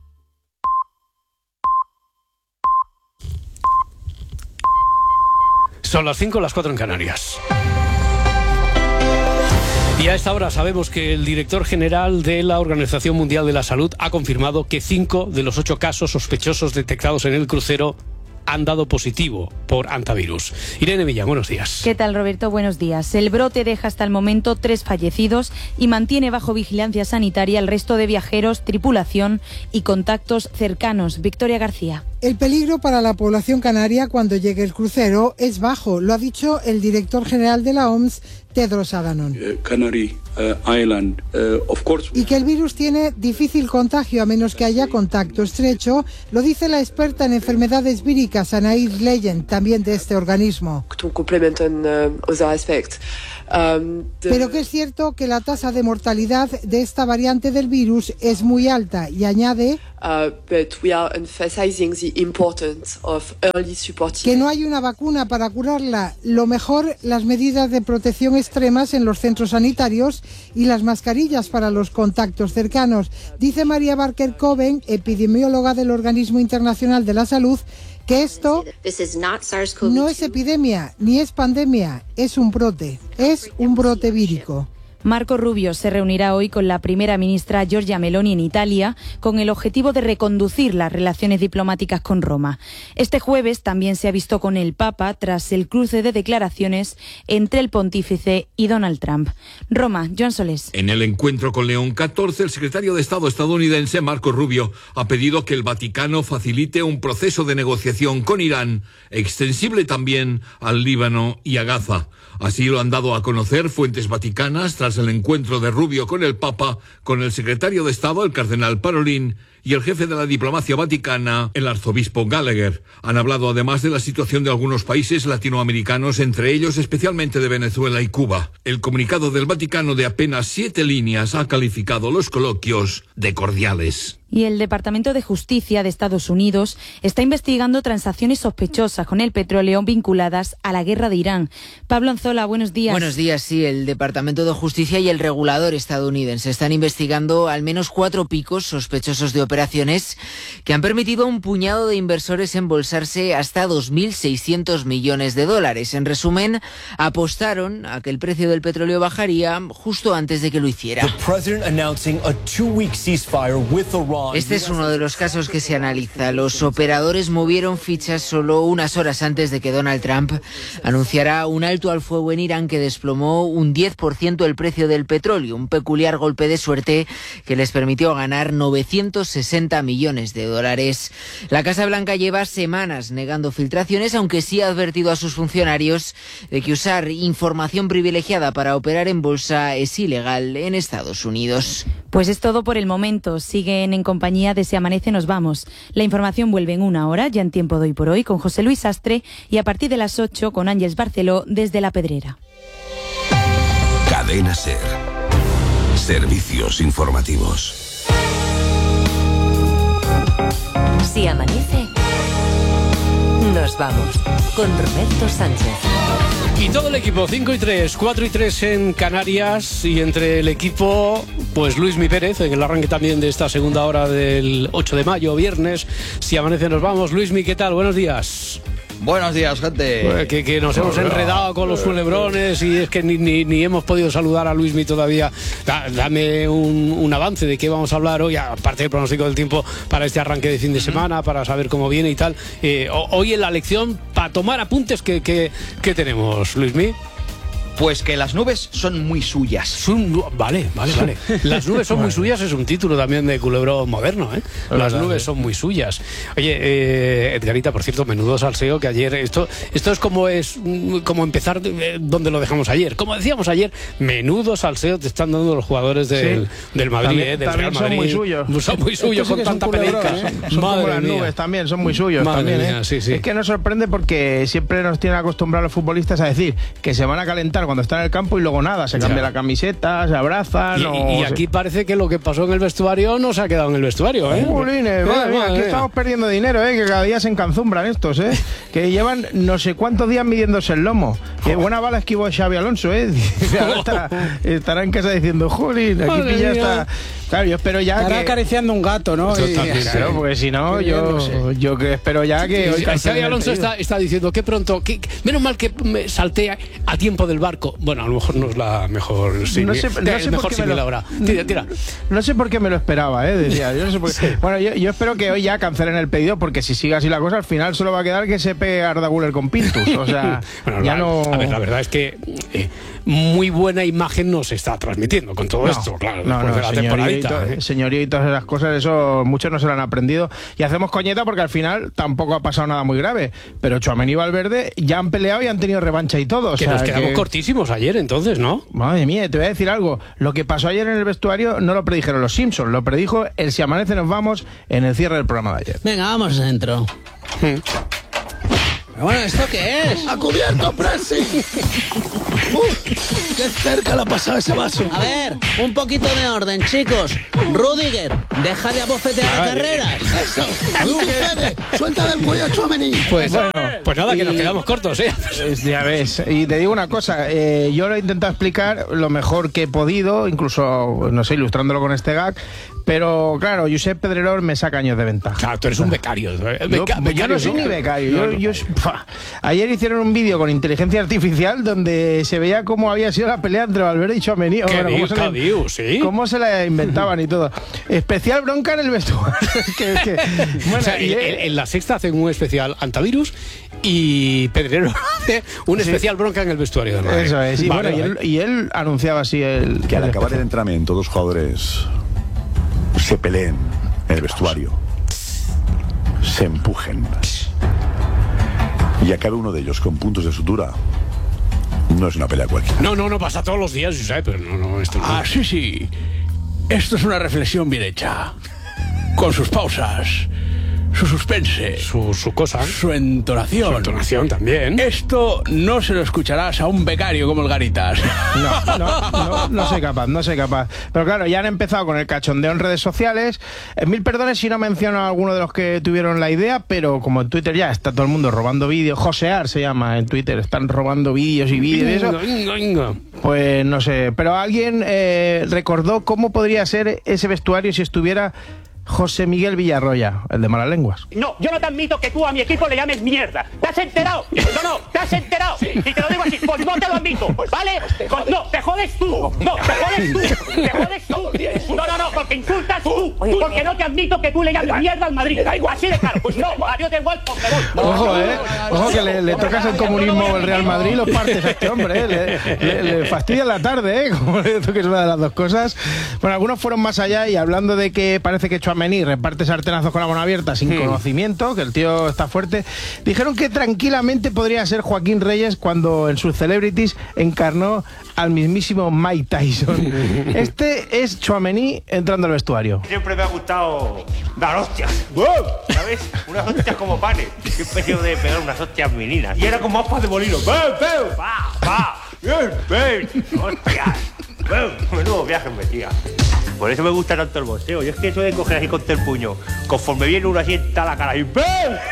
Speaker 2: Son las cinco, las cuatro en Canarias. Y a esta hora sabemos que el director general de la Organización Mundial de la Salud ha confirmado que cinco de los ocho casos sospechosos detectados en el crucero han dado positivo por hantavirus. Irene Millán, buenos días.
Speaker 25: ¿Qué tal, Roberto? Buenos días. El brote deja hasta el momento tres fallecidos y mantiene bajo vigilancia sanitaria el resto de viajeros, tripulación y contactos cercanos. Victoria García.
Speaker 4: El peligro para la población canaria cuando llegue el crucero es bajo, lo ha dicho el director general de la O M S, Tedros Adhanom.
Speaker 9: Uh, Canary uh, Island, uh, of course.
Speaker 4: Y que el virus tiene difícil contagio a menos que haya contacto estrecho, lo dice la experta en enfermedades víricas Anaïs Legend, también de este organismo. Pero que es cierto que la tasa de mortalidad de esta variante del virus es muy alta y añade
Speaker 11: Uh, but we are emphasizing the importance of early supportive.
Speaker 4: Que no hay una vacuna para curarla. Lo mejor, las medidas de protección extremas en los centros sanitarios y las mascarillas para los contactos cercanos. Dice María Barker Coben, epidemióloga del Organismo Internacional de la Salud, que esto no es epidemia ni es pandemia, es un brote, es un brote vírico.
Speaker 25: Marco Rubio se reunirá hoy con la primera ministra Giorgia Meloni en Italia con el objetivo de reconducir las relaciones diplomáticas con Roma. Este jueves también se ha visto con el Papa tras el cruce de declaraciones entre el pontífice y Donald Trump. Roma, Joan Solés.
Speaker 12: En el encuentro con León catorce, el secretario de Estado estadounidense Marco Rubio ha pedido que el Vaticano facilite un proceso de negociación con Irán, extensible también al Líbano y a Gaza. Así lo han dado a conocer fuentes vaticanas tras el encuentro de Rubio con el Papa, con el secretario de Estado, el cardenal Parolin, y el jefe de la diplomacia vaticana, el arzobispo Gallagher. Han hablado además de la situación de algunos países latinoamericanos, entre ellos especialmente de Venezuela y Cuba. El comunicado del Vaticano de apenas siete líneas ha calificado los coloquios de cordiales.
Speaker 25: Y el Departamento de Justicia de Estados Unidos está investigando transacciones sospechosas con el petróleo vinculadas a la guerra de Irán. Pablo Anzola, buenos días.
Speaker 13: Buenos días, sí. El Departamento de Justicia y el regulador estadounidense están investigando al menos cuatro picos sospechosos de operaciones que han permitido a un puñado de inversores embolsarse hasta dos mil seiscientos millones de dólares. En resumen, apostaron a que el precio del petróleo bajaría justo antes de que lo hiciera. Este es uno de los casos que se analiza. Los operadores movieron fichas solo unas horas antes de que Donald Trump anunciara un alto al fuego en Irán que desplomó un diez por ciento el precio del petróleo, un peculiar golpe de suerte que les permitió ganar novecientos sesenta millones de dólares. La Casa Blanca lleva semanas negando filtraciones, aunque sí ha advertido a sus funcionarios de que usar información privilegiada para operar en bolsa es ilegal en Estados Unidos.
Speaker 25: Pues es todo por el momento. Siguen en compañía de Si Amanece Nos Vamos. La información vuelve en una hora, ya en Tiempo de Hoy por Hoy, con José Luis Astre, y a partir de las ocho con Ángeles Barceló desde La Pedrera.
Speaker 20: Cadena SER. Servicios informativos.
Speaker 5: Si amanece, nos vamos con Roberto Sánchez.
Speaker 2: Y todo el equipo, cinco y tres, cuatro y tres en Canarias, y entre el equipo, pues Luismi Pérez, en el arranque también de esta segunda hora del ocho de mayo, viernes. Si amanece nos vamos. Luismi, ¿qué tal? Buenos días.
Speaker 26: Buenos días, gente.
Speaker 2: Pues que, que nos hemos enredado con los culebrones y es que ni, ni, ni hemos podido saludar a Luismi todavía. Da, dame un, un avance de qué vamos a hablar hoy, aparte del pronóstico del tiempo para este arranque de fin de semana, para saber cómo viene y tal. Eh, hoy en la lección, para tomar apuntes, ¿qué, qué, qué tenemos, Luismi?
Speaker 26: Pues que las nubes son muy suyas.
Speaker 2: Son, vale, vale, vale. Las nubes son muy suyas es un título también de culebrón moderno, ¿eh? Las nubes son muy suyas. Oye, eh, Edgarita, por cierto, menudo salseo que ayer... Esto esto es como es como empezar eh, donde lo dejamos ayer. Como decíamos ayer, menudo salseo te están dando los jugadores del, sí. del Madrid,
Speaker 3: también,
Speaker 2: eh, del
Speaker 3: también
Speaker 2: Real Madrid.
Speaker 3: Son muy suyos.
Speaker 2: Son muy suyos con tanta peleica.
Speaker 3: ¿eh? Son Madre como las mía. Nubes también, son muy suyos
Speaker 2: Madre
Speaker 3: también.
Speaker 2: Mía,
Speaker 3: ¿eh?
Speaker 2: sí, sí.
Speaker 3: Es que nos sorprende porque siempre nos tienen acostumbrados los futbolistas a decir que se van a calentar cuando están en el campo y luego nada, se cambia ya. la camiseta, se abrazan.
Speaker 2: Y,
Speaker 3: o
Speaker 2: y aquí se... parece que lo que pasó en el vestuario no se ha quedado en el vestuario, ¿eh?
Speaker 3: Jolines, madre mía, aquí estamos perdiendo dinero, ¿eh? Que cada día se encanzumbran estos, ¿eh? Que llevan no sé cuántos días midiéndose el lomo. Qué buena bala esquivó Xavi Alonso, ¿eh? Ahora estará, estará en casa diciendo, jolín, aquí
Speaker 8: Madre
Speaker 3: pilla
Speaker 8: mía.
Speaker 3: está... Claro, yo espero ya
Speaker 8: Estará
Speaker 3: que...
Speaker 8: acariciando un gato, ¿no?
Speaker 3: Y, claro, porque si no, yo,
Speaker 8: sé.
Speaker 3: yo que espero ya que...
Speaker 2: Xavi Alonso está, está diciendo que pronto... Que, menos mal que me salté a, a tiempo del bar barco. Bueno, a lo mejor no es la mejor sí,
Speaker 3: no sé, no
Speaker 2: de,
Speaker 3: sé
Speaker 2: mejor
Speaker 3: por qué me lo,
Speaker 2: ahora. Tira, tira.
Speaker 3: No sé por qué me lo esperaba, ¿eh? Decía, yo no sé por qué. Sí. Bueno, yo, yo espero que hoy ya cancelen el pedido, porque si sigue así la cosa, al final solo va a quedar que se pegue Arda Güler con Pintus. O sea, bueno, ya
Speaker 2: la,
Speaker 3: no...
Speaker 2: A ver, la verdad es que eh, muy buena imagen nos está transmitiendo con todo
Speaker 3: no,
Speaker 2: esto, claro,
Speaker 3: no,
Speaker 2: después
Speaker 3: no,
Speaker 2: de la temporadita.
Speaker 3: ¿eh? Señoría y todas esas cosas, eso muchos no se lo han aprendido. Y hacemos coñeta porque al final tampoco ha pasado nada muy grave. Pero Tchouaméni y Valverde ya han peleado y han tenido revancha y todo. O
Speaker 2: que
Speaker 3: sea,
Speaker 2: nos quedamos
Speaker 3: que...
Speaker 2: cortísimos ayer, entonces, ¿no?
Speaker 3: Madre mía, te voy a decir algo. Lo que pasó ayer en el vestuario no lo predijeron los Simpsons, lo predijo el Si Amanece Nos Vamos en el cierre del programa de ayer.
Speaker 1: Venga, vamos dentro.
Speaker 2: Hmm.
Speaker 1: Bueno, ¿esto qué es?
Speaker 14: ¡Ha cubierto, Presi! ¡Uf! ¡Qué cerca le ha pasado ese vaso!
Speaker 1: A ver, un poquito de orden, chicos. Rudiger, deja de abofetear a carreras.
Speaker 14: ¡Eso! ¡Sucede! ¡Suelta del cuello a Tchouaméni!
Speaker 2: Pues, bueno, pues nada, que nos
Speaker 3: y,
Speaker 2: quedamos cortos, ¿eh?
Speaker 3: Ya ves. Y te digo una cosa, eh, yo lo he intentado explicar lo mejor que he podido, incluso, no sé, ilustrándolo con este gag. Pero, claro, Josep Pedrerol me saca años de ventaja.
Speaker 2: Claro, tú eres un becario.
Speaker 3: Yo,
Speaker 2: Beca, becario
Speaker 3: yo no soy
Speaker 2: ¿no?
Speaker 3: ni becario.
Speaker 2: No, no.
Speaker 3: Yo, yo, ayer hicieron un vídeo con inteligencia artificial donde se veía cómo había sido la pelea entre Valverde y Tchouaméni.
Speaker 2: ¿Qué
Speaker 3: bueno,
Speaker 2: digo,
Speaker 3: cómo, se la,
Speaker 2: digo, ¿sí?
Speaker 3: cómo se la inventaban y todo. Especial bronca en el vestuario. que, que,
Speaker 2: bueno, o sea, y, en, en la Sexta hacen un especial antivirus y Pedrerol hace un especial sí. bronca en el vestuario. ¿No?
Speaker 3: Eso es. Y, vale, bueno, vale. y, él, y él anunciaba así el...
Speaker 15: Que al
Speaker 3: el
Speaker 15: acabar el entrenamiento, dos jugadores se peleen en el vestuario, se empujen y acabe uno de ellos con puntos de sutura. No es una pelea cualquiera.
Speaker 2: No, no, no pasa todos los días, Josep, pero no, no, esto no.
Speaker 14: Ah, sí, sí. Esto es una reflexión bien hecha, con sus pausas, su suspense,
Speaker 2: su, su cosa,
Speaker 14: su entonación.
Speaker 2: Su entonación también.
Speaker 14: Esto no se lo escucharás a un becario como el Garitas.
Speaker 3: No, no, no, no soy capaz, no soy capaz. Pero claro, ya han empezado con el cachondeo en redes sociales. Eh, mil perdones si no menciono a alguno de los que tuvieron la idea, pero como en Twitter ya está todo el mundo robando vídeos, josear se llama en Twitter, están robando vídeos y vídeos y eso. Pues no sé, pero alguien eh, recordó cómo podría ser ese vestuario si estuviera José Miguel Villarroya, el de Malas Lenguas.
Speaker 16: No, yo no te admito que tú a mi equipo le llames mierda. ¿Te has enterado? No, no, ¿te has enterado? Sí. Y te lo digo así, pues no te lo admito, ¿vale? Pues no, te jodes tú. No, te jodes tú. Te jodes tú. No, no, no, porque insultas tú. Porque no te admito que tú le llames mierda al Madrid. Así de claro. Pues no, adiós de igual, pues me voy.
Speaker 3: Ojo, eh. Ojo que le, le tocas el comunismo o el Real Madrid y los partes a este hombre, eh. Le, le, le fastidia la tarde, eh. Como le toques una de las dos cosas. Bueno, algunos fueron más allá y hablando de que parece que Tchouaméni reparte sartenazos con la mano abierta sin hmm. conocimiento, que el tío está fuerte, dijeron que tranquilamente podría ser Joaquín Reyes cuando en sus Celebrities encarnó al mismísimo Mike Tyson. Este es Tchouaméni entrando al vestuario.
Speaker 16: Siempre me ha gustado dar hostias, ¿sabes? Unas hostias como panes. Siempre he sido de pegar unas hostias meninas. Y era como aspas de molino. ¡Ven, ven! ¡Va, va! ¡Ven, ven! ¡Hostias! ¡Ven! Menudo viaje me tía. Por eso me gusta tanto el boxeo. Y es que eso de coger así contra el puño, conforme viene uno así está la cara y ¡ven!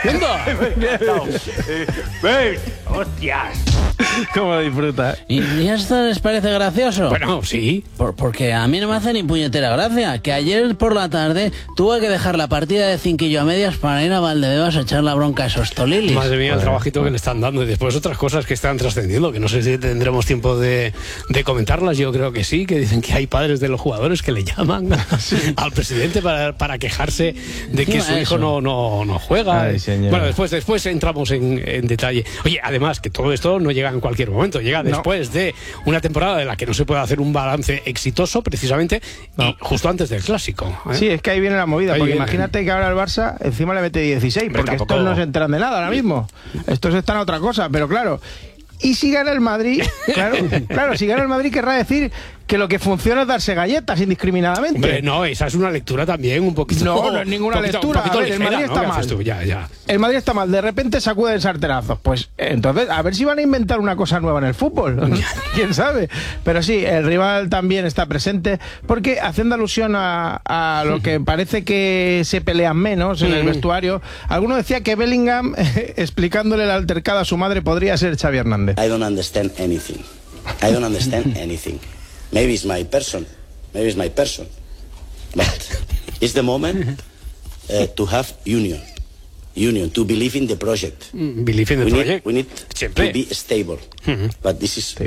Speaker 16: ¡Ven! ¡Hostias!
Speaker 3: ¿Cómo disfruta?
Speaker 1: ¿Y, ¿Y esto les parece gracioso?
Speaker 2: Bueno, sí.
Speaker 1: Por, porque a mí no me hace ni puñetera gracia. Que ayer por la tarde tuve que dejar la partida de cinquillo a medias para ir a Valdebebas a echar la bronca a esos tolilis.
Speaker 2: Madre mía, el trabajito que le están dando. Y después otras cosas que están trascendiendo, que no sé si tendremos tiempo de, de comentarlas. Yo creo que sí, que dicen que hay padres de los jugadores que le llaman sí. al presidente para, para quejarse de que su hijo eso? no, no, no juega.
Speaker 3: Ay,
Speaker 2: bueno, después, después entramos en, en detalle. Oye, además, que todo esto no llega en cualquier momento, llega no. después de una temporada de la que no se puede hacer un balance exitoso, precisamente, no. y justo antes del clásico. ¿eh?
Speaker 3: Sí, es que ahí viene la movida, ahí porque viene. Imagínate que ahora el Barça encima le mete dieciséis, porque tampoco... estos no se enteran de nada ahora mismo. Estos están a otra cosa, pero claro. Y si gana el Madrid, claro, claro, si gana el Madrid querrá decir que lo que funciona es darse galletas indiscriminadamente.
Speaker 2: Hombre, no, esa es una lectura también un poquito...
Speaker 3: No, no es ninguna poquito, lectura. A ver, ligera, el Madrid está ¿no? mal.
Speaker 2: Tú? Ya, ya.
Speaker 3: El Madrid está mal. De repente sacuden sartenazos. Pues entonces, a ver si van a inventar una cosa nueva en el fútbol. ¿Quién sabe? Pero sí, el rival también está presente porque, haciendo alusión a, a lo que parece que se pelean menos en el vestuario, alguno decía que Bellingham, explicándole el altercado a su madre, podría ser Xavi Hernández.
Speaker 17: I don't understand anything. I don't understand anything. Maybe it's my person, maybe it's my person, but it's the moment uh, to have union, union, to believe in the project.
Speaker 2: Believe in the
Speaker 17: we
Speaker 2: project.
Speaker 17: Need, we need
Speaker 2: Siempre.
Speaker 17: to be stable, mm-hmm. but this is stable.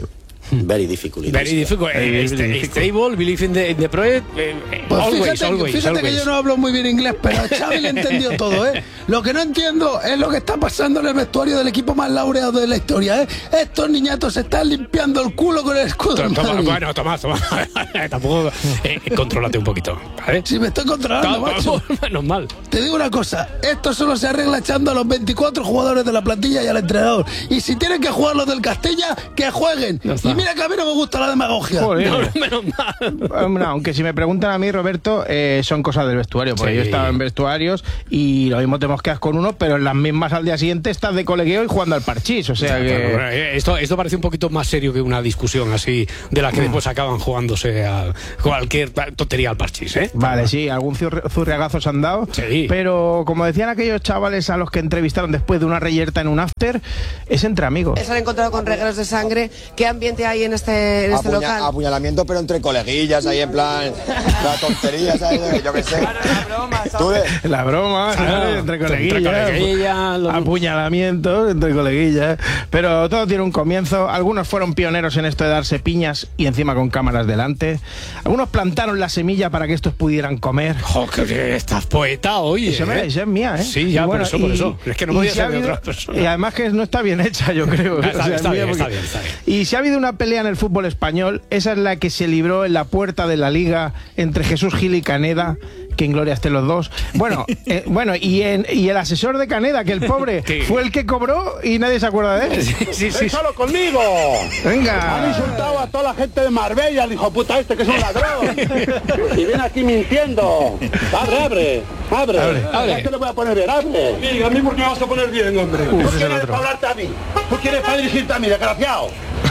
Speaker 17: very difficult. in
Speaker 2: Very
Speaker 17: this
Speaker 2: difficult.
Speaker 17: game.
Speaker 2: Eh, sta- Stable, believe in the, in the project. eh, eh,
Speaker 6: Pues
Speaker 2: always,
Speaker 6: fíjate,
Speaker 2: always,
Speaker 6: fíjate
Speaker 2: always.
Speaker 6: que yo no hablo muy bien inglés, pero a Xavi le entendió todo, ¿eh? Lo que no entiendo es lo que está pasando en el vestuario del equipo más laureado de la historia, ¿eh? Estos niñatos se están limpiando el culo con el escudo del
Speaker 2: Toma,
Speaker 6: Madrid.
Speaker 2: bueno, Tomás, Tomás. Tampoco. Eh, contrólate un poquito, ¿vale?
Speaker 6: Si me estoy controlando,
Speaker 2: No,
Speaker 6: macho.
Speaker 2: Menos mal.
Speaker 6: Te digo una cosa, esto solo se arregla echando a los veinticuatro jugadores de la plantilla y al entrenador. Y si tienen que jugar los del Castilla, que jueguen. Y mira que a mí no me gusta la demagogia.
Speaker 3: Joder.
Speaker 2: No, menos mal.
Speaker 3: Hombre, aunque si me preguntan a mí, Roberto, eh, son cosas del vestuario, porque
Speaker 2: Sí.
Speaker 3: yo estaba en vestuarios y lo mismo te mosqueas con uno, pero en las mismas al día siguiente estás de colegueo y jugando al parchís, o sea que...
Speaker 2: Pero, bueno, eh, esto, esto parece un poquito más serio que una discusión así de la que después acaban jugándose a cualquier tontería al parchís, ¿eh?
Speaker 3: Vale, sí, algún zurri- zurriagazo se han dado, pero como decían aquellos chavales a los que entrevistaron después de una reyerta en un after, es entre amigos.
Speaker 10: Se han encontrado con regueros de sangre. ¿Qué ambiente hay en este, en este
Speaker 18: Apuña-
Speaker 10: local?
Speaker 18: Apuñalamiento, pero entre coleguillas, ahí en plan, la tontería, ¿sabes? Yo qué sé. Tú de-
Speaker 3: La broma, ¿sabes? Entre coleguillas,
Speaker 2: coleguillas, lo-
Speaker 3: apuñalamientos entre coleguillas, pero todo tiene un comienzo. Algunos fueron pioneros en esto de darse piñas y encima con cámaras delante. Algunos plantaron la semilla para que estos pudieran comer.
Speaker 2: Jo, que estás poeta hoy,
Speaker 3: Esa
Speaker 2: ¿eh?
Speaker 3: es- esa es mía, ¿eh?
Speaker 2: Sí, ya,
Speaker 3: Y
Speaker 2: por
Speaker 3: bueno,
Speaker 2: eso, por
Speaker 3: y-
Speaker 2: eso. Es que no
Speaker 3: y
Speaker 2: podía
Speaker 3: si ha
Speaker 2: ser de
Speaker 3: habido-
Speaker 2: otra persona.
Speaker 3: Y además que no está bien hecha, yo creo.
Speaker 2: Está-
Speaker 3: O sea,
Speaker 2: está
Speaker 3: es mía
Speaker 2: bien, está
Speaker 3: porque-
Speaker 2: bien, está bien.
Speaker 3: Y si ha habido una pelea en el fútbol español, esa es la que se libró en la puerta de la Liga entre Jesús Gil y Caneda, que en gloria estén los dos. Bueno, eh, bueno y, en- y el asesor de Caneda, que el pobre fue el que cobró y nadie se acuerda de él.
Speaker 2: Sí, sí.
Speaker 19: ¡Déjalo conmigo!
Speaker 3: Venga.
Speaker 19: Han insultado a toda la gente de Marbella, el hijo puta este que es un ladrón. Y viene aquí mintiendo. Abre, abre, abre.
Speaker 3: Abre,
Speaker 2: abre.
Speaker 19: Ya te lo voy a poner bien, abre. Sí, a mí porque me vas a poner bien, hombre.
Speaker 3: Uf,
Speaker 19: ¿Tú
Speaker 3: ese es el
Speaker 19: quieres
Speaker 3: otro.
Speaker 19: para hablarte a mí? ¿Tú quieres para dirigirte a mí, desgraciado?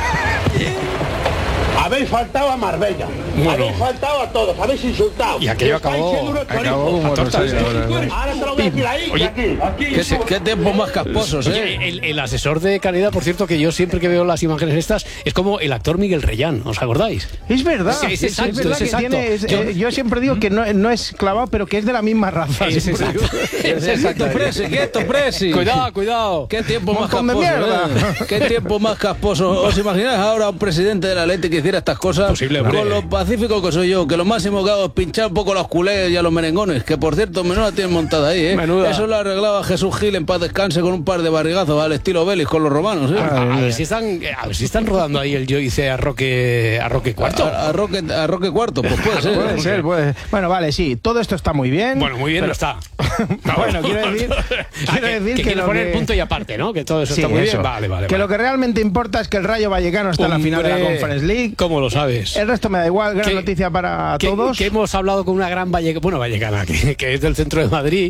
Speaker 19: Habéis faltado a Marbella,
Speaker 2: Bueno.
Speaker 19: habéis faltado a todos, habéis insultado.
Speaker 2: Y aquello
Speaker 19: Estáis
Speaker 2: acabó-
Speaker 19: siendo unos
Speaker 3: acabó
Speaker 19: chorizos.
Speaker 3: como
Speaker 2: tortas,
Speaker 3: Rosario,
Speaker 2: ¿eh?
Speaker 3: ahora, ¿no?
Speaker 19: Ahora te lo voy a decir ahí,
Speaker 2: Oye,
Speaker 19: aquí, aquí.
Speaker 6: ¿Qué, se- qué tiempos más casposos,
Speaker 2: Oye,
Speaker 6: ¿eh?
Speaker 2: el, el asesor de Caneda, por cierto, que yo siempre que veo las imágenes estas, es como el actor Miguel Reyán, ¿os acordáis?
Speaker 3: Es verdad,
Speaker 2: Sí, es
Speaker 3: es,
Speaker 2: exacto,
Speaker 3: verdad
Speaker 2: es
Speaker 3: que
Speaker 2: exacto.
Speaker 3: tiene, es-
Speaker 2: Yo-
Speaker 3: eh, yo siempre digo que no, no es clavado, pero que es de la misma raza.
Speaker 2: Es
Speaker 3: siempre
Speaker 2: exacto.
Speaker 3: digo.
Speaker 2: Es exacto.
Speaker 6: Quieto, Presi, quieto, Presi.
Speaker 2: Cuidado, cuidado.
Speaker 6: Qué tiempo más
Speaker 3: Montón de
Speaker 6: casposo,
Speaker 3: mierda.
Speaker 6: ¿eh? Qué tiempo más casposo. ¿Os imagináis ahora un presidente de la Leti que hiciera estas cosas?
Speaker 2: Posible, hombre.
Speaker 6: Con lo pacífico que soy yo, que lo máximo que hago es pinchar un poco a los culés y a los merengones, que por cierto, menuda tienen montada ahí, ¿eh?
Speaker 2: Menuda.
Speaker 6: Eso lo arreglaba Jesús Gil en paz descanse con un par de barrigazos al estilo Vélez con los romanos, ¿eh?
Speaker 2: A, a ver si están, a ver si están rodando ahí el yo hice a Roque, a Roque Cuarto.
Speaker 6: A, a Roque, a Roque Cuarto, pues puede ser.
Speaker 3: Puede ser, puede. Bueno, vale, sí, todo esto está muy bien.
Speaker 2: Bueno, muy bien
Speaker 3: pero-
Speaker 2: no está.
Speaker 3: Bueno, quiero decir,
Speaker 2: Ah,
Speaker 3: quiero
Speaker 2: que,
Speaker 3: decir
Speaker 2: que
Speaker 3: que,
Speaker 2: quiere
Speaker 3: lo
Speaker 2: poner
Speaker 3: que-
Speaker 2: punto y aparte, ¿no? Que todo eso
Speaker 3: Sí,
Speaker 2: está muy
Speaker 3: eso.
Speaker 2: bien. Vale, vale.
Speaker 3: Que
Speaker 2: vale.
Speaker 3: lo que realmente importa es que el Rayo Vallecano está en la final de la
Speaker 2: Hombre,
Speaker 3: Conference League.
Speaker 2: ¿Cómo lo sabes?
Speaker 3: El resto me da igual, gran
Speaker 2: Que-
Speaker 3: noticia para
Speaker 2: que,
Speaker 3: todos.
Speaker 2: que hemos hablado con una gran vallecana, bueno, vallecana, que, que es del centro de Madrid,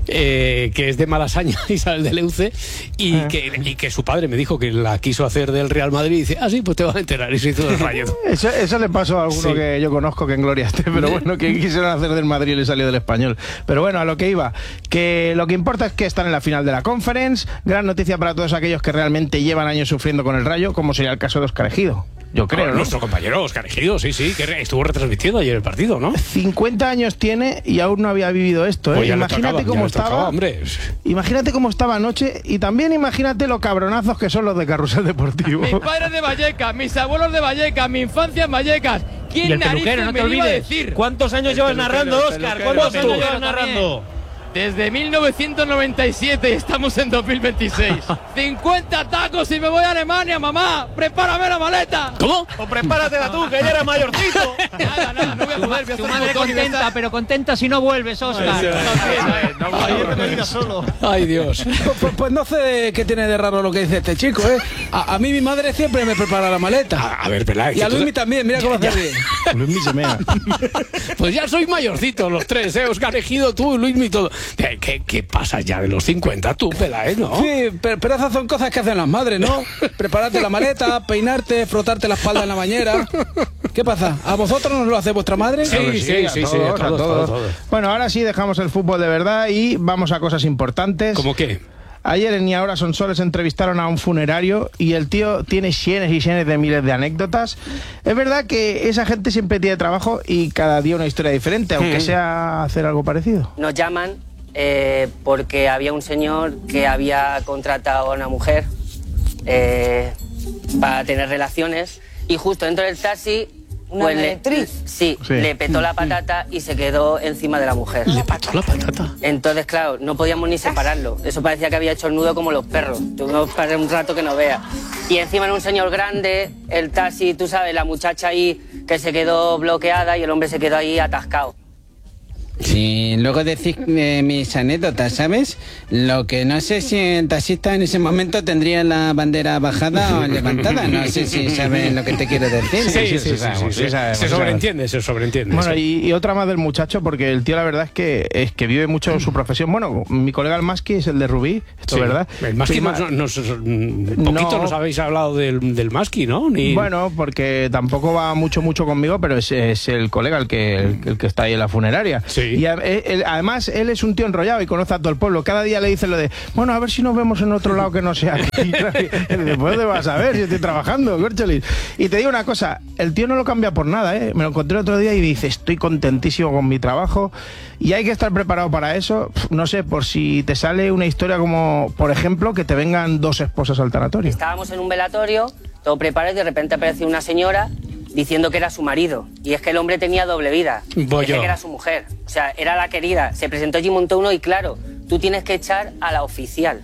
Speaker 2: eh, que es de Malasaña, Isabel de Leuce, y,
Speaker 3: Ah.
Speaker 2: que, y que su padre me dijo que la quiso hacer del Real Madrid, y dice, ah, sí, pues te vas a enterar, y se hizo del Rayo.
Speaker 3: Eso, eso le pasó a alguno
Speaker 2: Sí.
Speaker 3: que yo conozco que en gloria esté, pero bueno, que quisieron hacer del Madrid y le salió del Español. Pero bueno, a lo que iba, que lo que importa es que están en la final de la Conference. Gran noticia para todos aquellos que realmente llevan años sufriendo con el Rayo, como sería el caso de Óscar Ejido. Yo creo, ¿no?
Speaker 2: Nuestro compañero Óscar Ejido, sí, sí, que re- estuvo retransmitiendo ayer el partido, ¿no?
Speaker 3: cincuenta años tiene y aún no había vivido esto, ¿eh?
Speaker 2: Pues ya le
Speaker 3: Imagínate
Speaker 2: tocaba, ya
Speaker 3: cómo
Speaker 2: le tocaba,
Speaker 3: estaba.
Speaker 2: hombre.
Speaker 3: Imagínate cómo estaba anoche y también imagínate lo cabronazos que son los de Carrusel Deportivo.
Speaker 21: Mis padres de Vallecas, mis abuelos de Vallecas, mi infancia en Vallecas. ¿Quién
Speaker 22: Y el
Speaker 21: narices
Speaker 22: peluquero, no te
Speaker 21: me lo iba a
Speaker 22: olvides.
Speaker 21: decir?
Speaker 22: ¿Cuántos años
Speaker 21: El
Speaker 22: llevas
Speaker 21: peluquero,
Speaker 22: narrando,
Speaker 21: el
Speaker 22: Óscar?
Speaker 21: peluquero,
Speaker 22: ¿Cuántos
Speaker 21: el
Speaker 22: años llevas
Speaker 21: peluquero
Speaker 22: narrando?
Speaker 21: Desde mil novecientos noventa y siete y estamos en dos mil veintiséis. cincuenta tacos y me voy a Alemania, mamá. ¡Prepárame la maleta!
Speaker 2: ¿Cómo?
Speaker 22: O prepáratela tú, que ya eres mayorcito.
Speaker 21: Nada, nada, no voy a poder. Voy a hacer
Speaker 22: Tu
Speaker 21: un
Speaker 22: madre
Speaker 21: montón y
Speaker 22: contenta,
Speaker 21: de esas-
Speaker 22: pero contenta si no vuelves, Óscar.
Speaker 19: Ayer me digas solo.
Speaker 2: Ay, Dios.
Speaker 6: Pues, pues- pues no sé qué tiene de raro lo que dice este chico, ¿eh? A, a mí mi madre siempre me prepara la maleta.
Speaker 2: A, a ver, Peláez.
Speaker 6: Y a
Speaker 2: que tú-
Speaker 6: Luismi también, mira cómo hace bien.
Speaker 3: Luismi se mea.
Speaker 2: Pues ya sois mayorcitos los tres, ¿eh? Óscar Ejido, tú, Luismi, todo. ¿Qué, qué, qué pasa ya de los cincuenta, tú, Peláez, no?
Speaker 6: Sí, pero, pero esas son cosas que hacen las madres, ¿no? Prepararte la maleta, peinarte, frotarte la espalda en la bañera. ¿Qué pasa? ¿A vosotros no lo hace vuestra madre?
Speaker 2: Sí, sí, sí,
Speaker 3: a
Speaker 2: sí,
Speaker 3: todos,
Speaker 2: a
Speaker 3: a
Speaker 2: todos,
Speaker 3: todos.
Speaker 2: todos, todos.
Speaker 3: Bueno, ahora sí dejamos el fútbol de verdad y vamos a cosas importantes.
Speaker 2: ¿Cómo qué?
Speaker 3: Ayer en Ni Ahora Son Soles entrevistaron a un funerario y el tío tiene cienes y cienes de miles de anécdotas. Es verdad que esa gente siempre tiene trabajo y cada día una historia diferente, aunque
Speaker 2: Mm.
Speaker 3: sea hacer algo parecido.
Speaker 27: Nos llaman eh, porque había un señor que había contratado a una mujer eh, para tener relaciones Y justo dentro del taxi...
Speaker 4: ¿Una
Speaker 27: pues le-
Speaker 4: directriz?
Speaker 27: sí,
Speaker 3: Sí.
Speaker 27: le petó la patata y se quedó encima de la mujer.
Speaker 2: ¿Le petó la patata?
Speaker 27: Entonces, claro, no podíamos ni separarlo. Eso parecía que había hecho el nudo como los perros. Tuvimos para un rato que no veas. Y encima era un señor grande, el taxi, tú sabes, la muchacha ahí que se quedó bloqueada y el hombre se quedó ahí atascado.
Speaker 1: Sí, luego decís eh, mis anécdotas, ¿sabes? Lo que no sé si el taxista en ese momento tendría la bandera bajada o levantada. No sé si sabes lo que te quiero decir.
Speaker 2: Sí, sí, sí, sí,
Speaker 3: sabemos,
Speaker 2: sí,
Speaker 3: sí sabemos,
Speaker 2: se
Speaker 3: sí
Speaker 2: sobreentiende, se sobreentiende.
Speaker 3: Bueno,
Speaker 2: sí.
Speaker 3: y, y otra más del muchacho, porque el tío la verdad es que es que vive mucho su profesión. Bueno, mi colega el Maski es el de Rubí, esto
Speaker 2: Sí.
Speaker 3: verdad.
Speaker 2: El Maski,
Speaker 3: Prima-
Speaker 2: nos, nos- un poquito
Speaker 3: No.
Speaker 2: nos habéis hablado del, del Maski, ¿no? Ni...
Speaker 3: Bueno, porque tampoco va mucho mucho conmigo, pero es, es el colega el que, el, el que está ahí en la funeraria.
Speaker 2: Sí.
Speaker 3: Y a- él- él- además él es un tío enrollado y conoce a todo el pueblo. Cada día le dicen lo de, bueno, a ver si nos vemos en otro lado que no sea aquí. Y después te vas a ver si estoy trabajando, Corcholis. Y te digo una cosa, el tío no lo cambia por nada, ¿eh? Me lo encontré otro día y dice, estoy contentísimo con mi trabajo. Y hay que estar preparado para eso. Pf, No sé, por si te sale una historia como, por ejemplo, que te vengan dos esposas al tanatorio.
Speaker 27: Estábamos en un velatorio, todo preparado y de repente apareció una señora diciendo que era su marido. Y es que el hombre tenía doble vida.
Speaker 2: Voy
Speaker 27: Dice
Speaker 2: yo.
Speaker 27: que era su mujer. O sea, era la querida. Se presentó allí, montó uno y claro, tú tienes que echar a la oficial.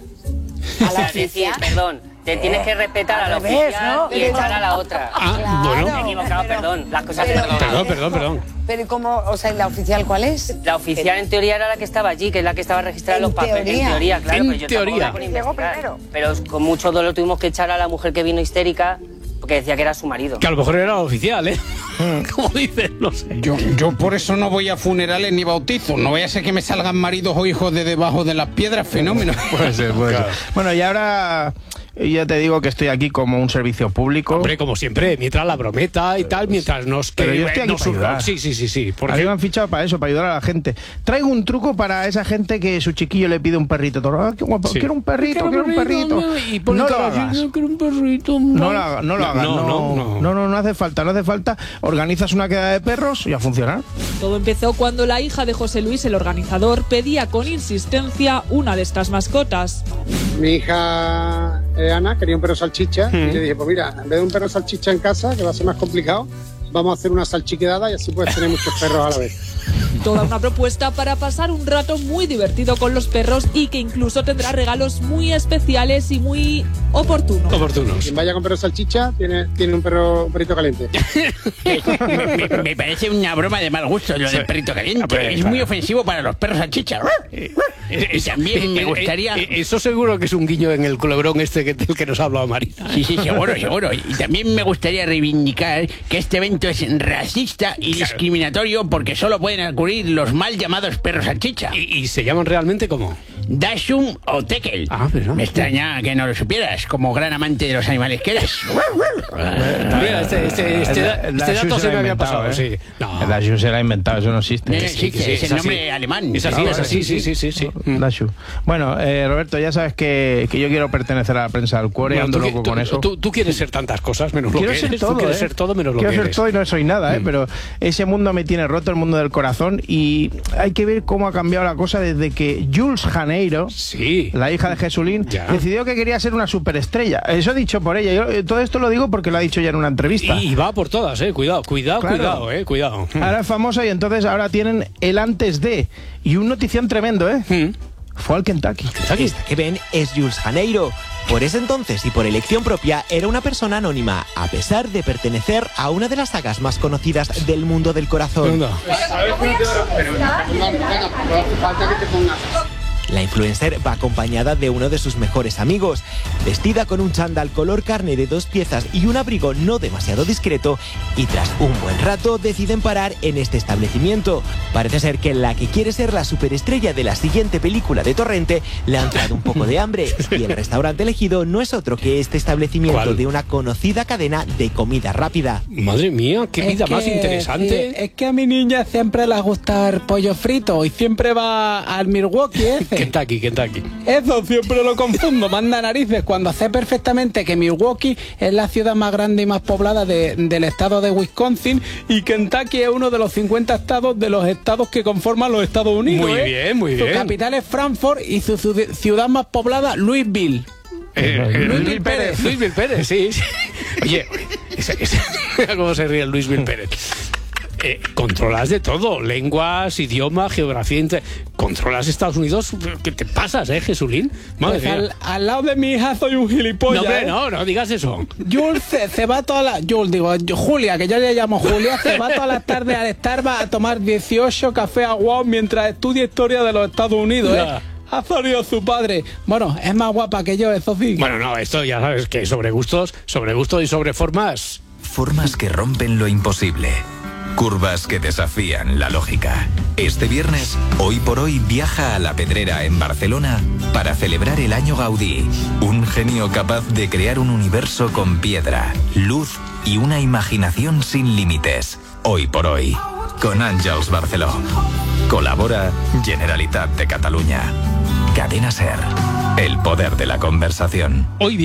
Speaker 4: ¿A la
Speaker 27: Es decir,
Speaker 4: oficial?
Speaker 27: perdón, te tienes que respetar a la
Speaker 4: Al revés,
Speaker 27: oficial
Speaker 4: ¿no?
Speaker 27: y echar a la otra.
Speaker 2: Ah, bueno.
Speaker 27: Me he equivocado, perdón. Las cosas
Speaker 4: Pero-
Speaker 27: perdón.
Speaker 2: Perdón, perdón, perdón.
Speaker 4: Pero ¿y cómo? O sea, ¿y la oficial cuál es?
Speaker 27: La oficial en teoría era la que estaba allí, que es la que estaba registrada en
Speaker 4: En
Speaker 27: los papeles.
Speaker 4: teoría.
Speaker 27: En teoría, claro.
Speaker 2: En
Speaker 27: pero yo tampoco
Speaker 2: teoría.
Speaker 27: la ponía a investigar. Pero con mucho dolor tuvimos que echar a la mujer que vino histérica porque decía que era su marido.
Speaker 2: Que a lo mejor era oficial, ¿eh? Como dicen, no sé.
Speaker 1: Yo, yo por eso no voy a funerales ni bautizos. No vaya a ser que me salgan maridos o hijos de debajo de las piedras, fenómeno.
Speaker 3: Puede ser, puede ser. Bueno, y ahora ya te digo que estoy aquí como un servicio público.
Speaker 2: Hombre, como siempre, mientras la brometa y tal, mientras nos...
Speaker 3: Pero
Speaker 2: que-
Speaker 3: yo estoy aquí
Speaker 2: nos
Speaker 3: para
Speaker 2: surja-
Speaker 3: ayudar.
Speaker 2: Sí, sí, sí, sí.
Speaker 3: A mí
Speaker 2: Porque...
Speaker 3: me han fichado para eso, para ayudar a la gente. Traigo un truco para esa gente que su chiquillo le pide un perrito. Todo, "Ah, qué guapo,
Speaker 2: Sí.
Speaker 3: quiero un perrito, quiero un perrito.
Speaker 2: Y pone
Speaker 3: No lo
Speaker 2: cara así,
Speaker 3: hagas.
Speaker 2: "Yo quiero un perrito.
Speaker 3: No lo hagas, no lo hagas.
Speaker 2: No,
Speaker 3: No,
Speaker 2: no,
Speaker 3: no,
Speaker 2: no.
Speaker 3: no, no hace falta, no hace falta. Organizas una queda de perros y a funcionar.
Speaker 7: Todo empezó cuando la hija de José Luis, el organizador, pedía con insistencia una de estas mascotas.
Speaker 19: Mi hija eh, Ana quería un perro salchicha y le dije, pues mira, en vez de un perro salchicha en casa, que va a ser más complicado, vamos a hacer una salchiquedada y así puedes tener muchos perros a la vez.
Speaker 7: Toda una propuesta para pasar un rato muy divertido con los perros y que incluso tendrá regalos muy especiales y muy oportunos.
Speaker 2: Oportunos.
Speaker 19: Quien vaya con perro salchicha tiene, tiene un perro un perrito caliente.
Speaker 1: me, me- me parece una broma de mal gusto lo del perrito caliente.
Speaker 2: Hombre,
Speaker 1: Es
Speaker 2: claro.
Speaker 1: muy ofensivo para los perros salchicha. Y también me gustaría...
Speaker 2: Eh, eh, Eso seguro que es un guiño en el culebrón este que, del que nos ha hablado Marita.
Speaker 1: Sí, sí, seguro, seguro. Y también me gustaría reivindicar que este evento es racista y discriminatorio porque solo pueden acudir los mal llamados perros salchicha.
Speaker 2: ¿Y, y se llaman realmente cómo?
Speaker 1: Dachshund o Tekel.
Speaker 2: Ah, pero...
Speaker 1: Me extraña que no lo supieras, como gran amante de los animales que eres.
Speaker 2: Mira, este, este, este, da-
Speaker 3: El
Speaker 2: este
Speaker 3: Dachshund
Speaker 2: dato
Speaker 3: se
Speaker 2: se
Speaker 3: lo
Speaker 2: me
Speaker 3: ha
Speaker 2: había
Speaker 3: inventado,
Speaker 2: pasado,
Speaker 3: ¿eh?
Speaker 2: sí. No.
Speaker 3: El Dachshund se lo ha inventado, eso no existe.
Speaker 1: No, no existe,
Speaker 2: sí,
Speaker 1: es
Speaker 2: es
Speaker 1: el
Speaker 2: así.
Speaker 1: nombre alemán.
Speaker 2: Es así,
Speaker 3: Ah,
Speaker 2: es así, sí, sí, sí, sí. Mm.
Speaker 3: Dachshund. Bueno, eh, Roberto, ya sabes que, que yo quiero pertenecer a la prensa del cuore,
Speaker 2: Bueno,
Speaker 3: ando
Speaker 2: tú,
Speaker 3: loco
Speaker 2: tú-
Speaker 3: con eso.
Speaker 2: Tú, tú quieres ser tantas cosas menos lo
Speaker 3: Quiero
Speaker 2: que
Speaker 3: ser
Speaker 2: eres.
Speaker 3: todo,
Speaker 2: Tú quieres
Speaker 3: ¿eh?
Speaker 2: ser todo menos lo
Speaker 3: Quiero
Speaker 2: que
Speaker 3: ser
Speaker 2: eres.
Speaker 3: todo y no soy nada, ¿eh?
Speaker 2: Mm.
Speaker 3: Pero ese mundo me tiene roto, el mundo del corazón, y hay que ver cómo ha cambiado la cosa desde que Jules Janeiro,
Speaker 2: Sí.
Speaker 3: la hija de Jesulín,
Speaker 2: Ya.
Speaker 3: decidió que quería ser una superestrella. Eso dicho por ella. Yo, eh, todo esto lo digo porque lo ha dicho ya en una entrevista.
Speaker 2: Y, y va por todas, eh. Cuidado, cuidado,
Speaker 3: Claro.
Speaker 2: cuidado, eh. Cuidado.
Speaker 3: Ahora es famosa y entonces ahora tienen el antes de. Y un notición tremendo, ¿eh?
Speaker 2: Mm.
Speaker 3: Fue al Kentucky.
Speaker 9: Esta que ven es Jules Janeiro. Por ese entonces y por elección propia era una persona anónima, a pesar de pertenecer a una de las sagas más conocidas del mundo del corazón.
Speaker 2: Anda.
Speaker 19: Falta que te pongas.
Speaker 9: La influencer va acompañada de uno de sus mejores amigos, vestida con un chándal color carne de dos piezas y un abrigo no demasiado discreto, y tras un buen rato deciden parar en este establecimiento. Parece ser que la que quiere ser la superestrella de la siguiente película de Torrente le ha entrado un poco de hambre, y el restaurante elegido no es otro que este establecimiento
Speaker 2: ¿Cuál?
Speaker 9: de una conocida cadena de comida rápida.
Speaker 2: Madre mía, qué vida
Speaker 8: Es
Speaker 2: más
Speaker 8: que,
Speaker 2: interesante.
Speaker 8: sí, es que a mi niña siempre le gusta el pollo frito y siempre va al Milwaukee ese.
Speaker 2: Kentucky, Kentucky.
Speaker 8: Eso siempre lo confundo, manda narices, cuando sé perfectamente que Milwaukee es la ciudad más grande y más poblada de- del estado de Wisconsin y Kentucky es uno de los cincuenta estados de los estados que conforman los Estados Unidos.
Speaker 2: Muy
Speaker 8: ¿eh?
Speaker 2: bien, muy
Speaker 8: Su
Speaker 2: bien.
Speaker 8: capital es Frankfurt y su ciu- ciudad más poblada, Louisville.
Speaker 2: Eh, eh,
Speaker 8: Luis
Speaker 2: Luis
Speaker 8: Bill
Speaker 2: Pérez.
Speaker 8: Pérez.
Speaker 2: Luis Bill Pérez, sí. sí. Oye, Mira cómo se ríe Luis Mil Pérez. Eh, controlas de todo, lenguas, idioma, geografía, inter... controlas Estados Unidos, ¿qué te pasas, eh, Jesulín? Madre
Speaker 8: Pues
Speaker 2: mía.
Speaker 8: al, al lado de mi hija soy un gilipollas.
Speaker 2: No, hombre,
Speaker 8: ¿eh?
Speaker 2: no, no digas eso.
Speaker 8: Jules se, se va toda la... Jules, digo, yo- Julia, que yo le llamo Julia, se va todas las tardes al Starbucks a tomar dieciocho cafés aguados mientras estudia historia de los Estados Unidos, ¿eh?
Speaker 2: Ya.
Speaker 8: Ha salido su padre. Bueno, es más guapa que yo, eso sí.
Speaker 2: Bueno, no, esto ya sabes que sobre gustos, sobre gustos y sobre formas.
Speaker 11: Formas que rompen lo imposible. Curvas que desafían la lógica. Este viernes, Hoy por Hoy viaja a La Pedrera, en Barcelona, para celebrar el Año Gaudí. Un genio capaz de crear un universo con piedra, luz y una imaginación sin límites. Hoy por Hoy, con Àngels Barceló. Colabora Generalitat de Catalunya. Cadena SER. El poder de la conversación.
Speaker 2: Hoy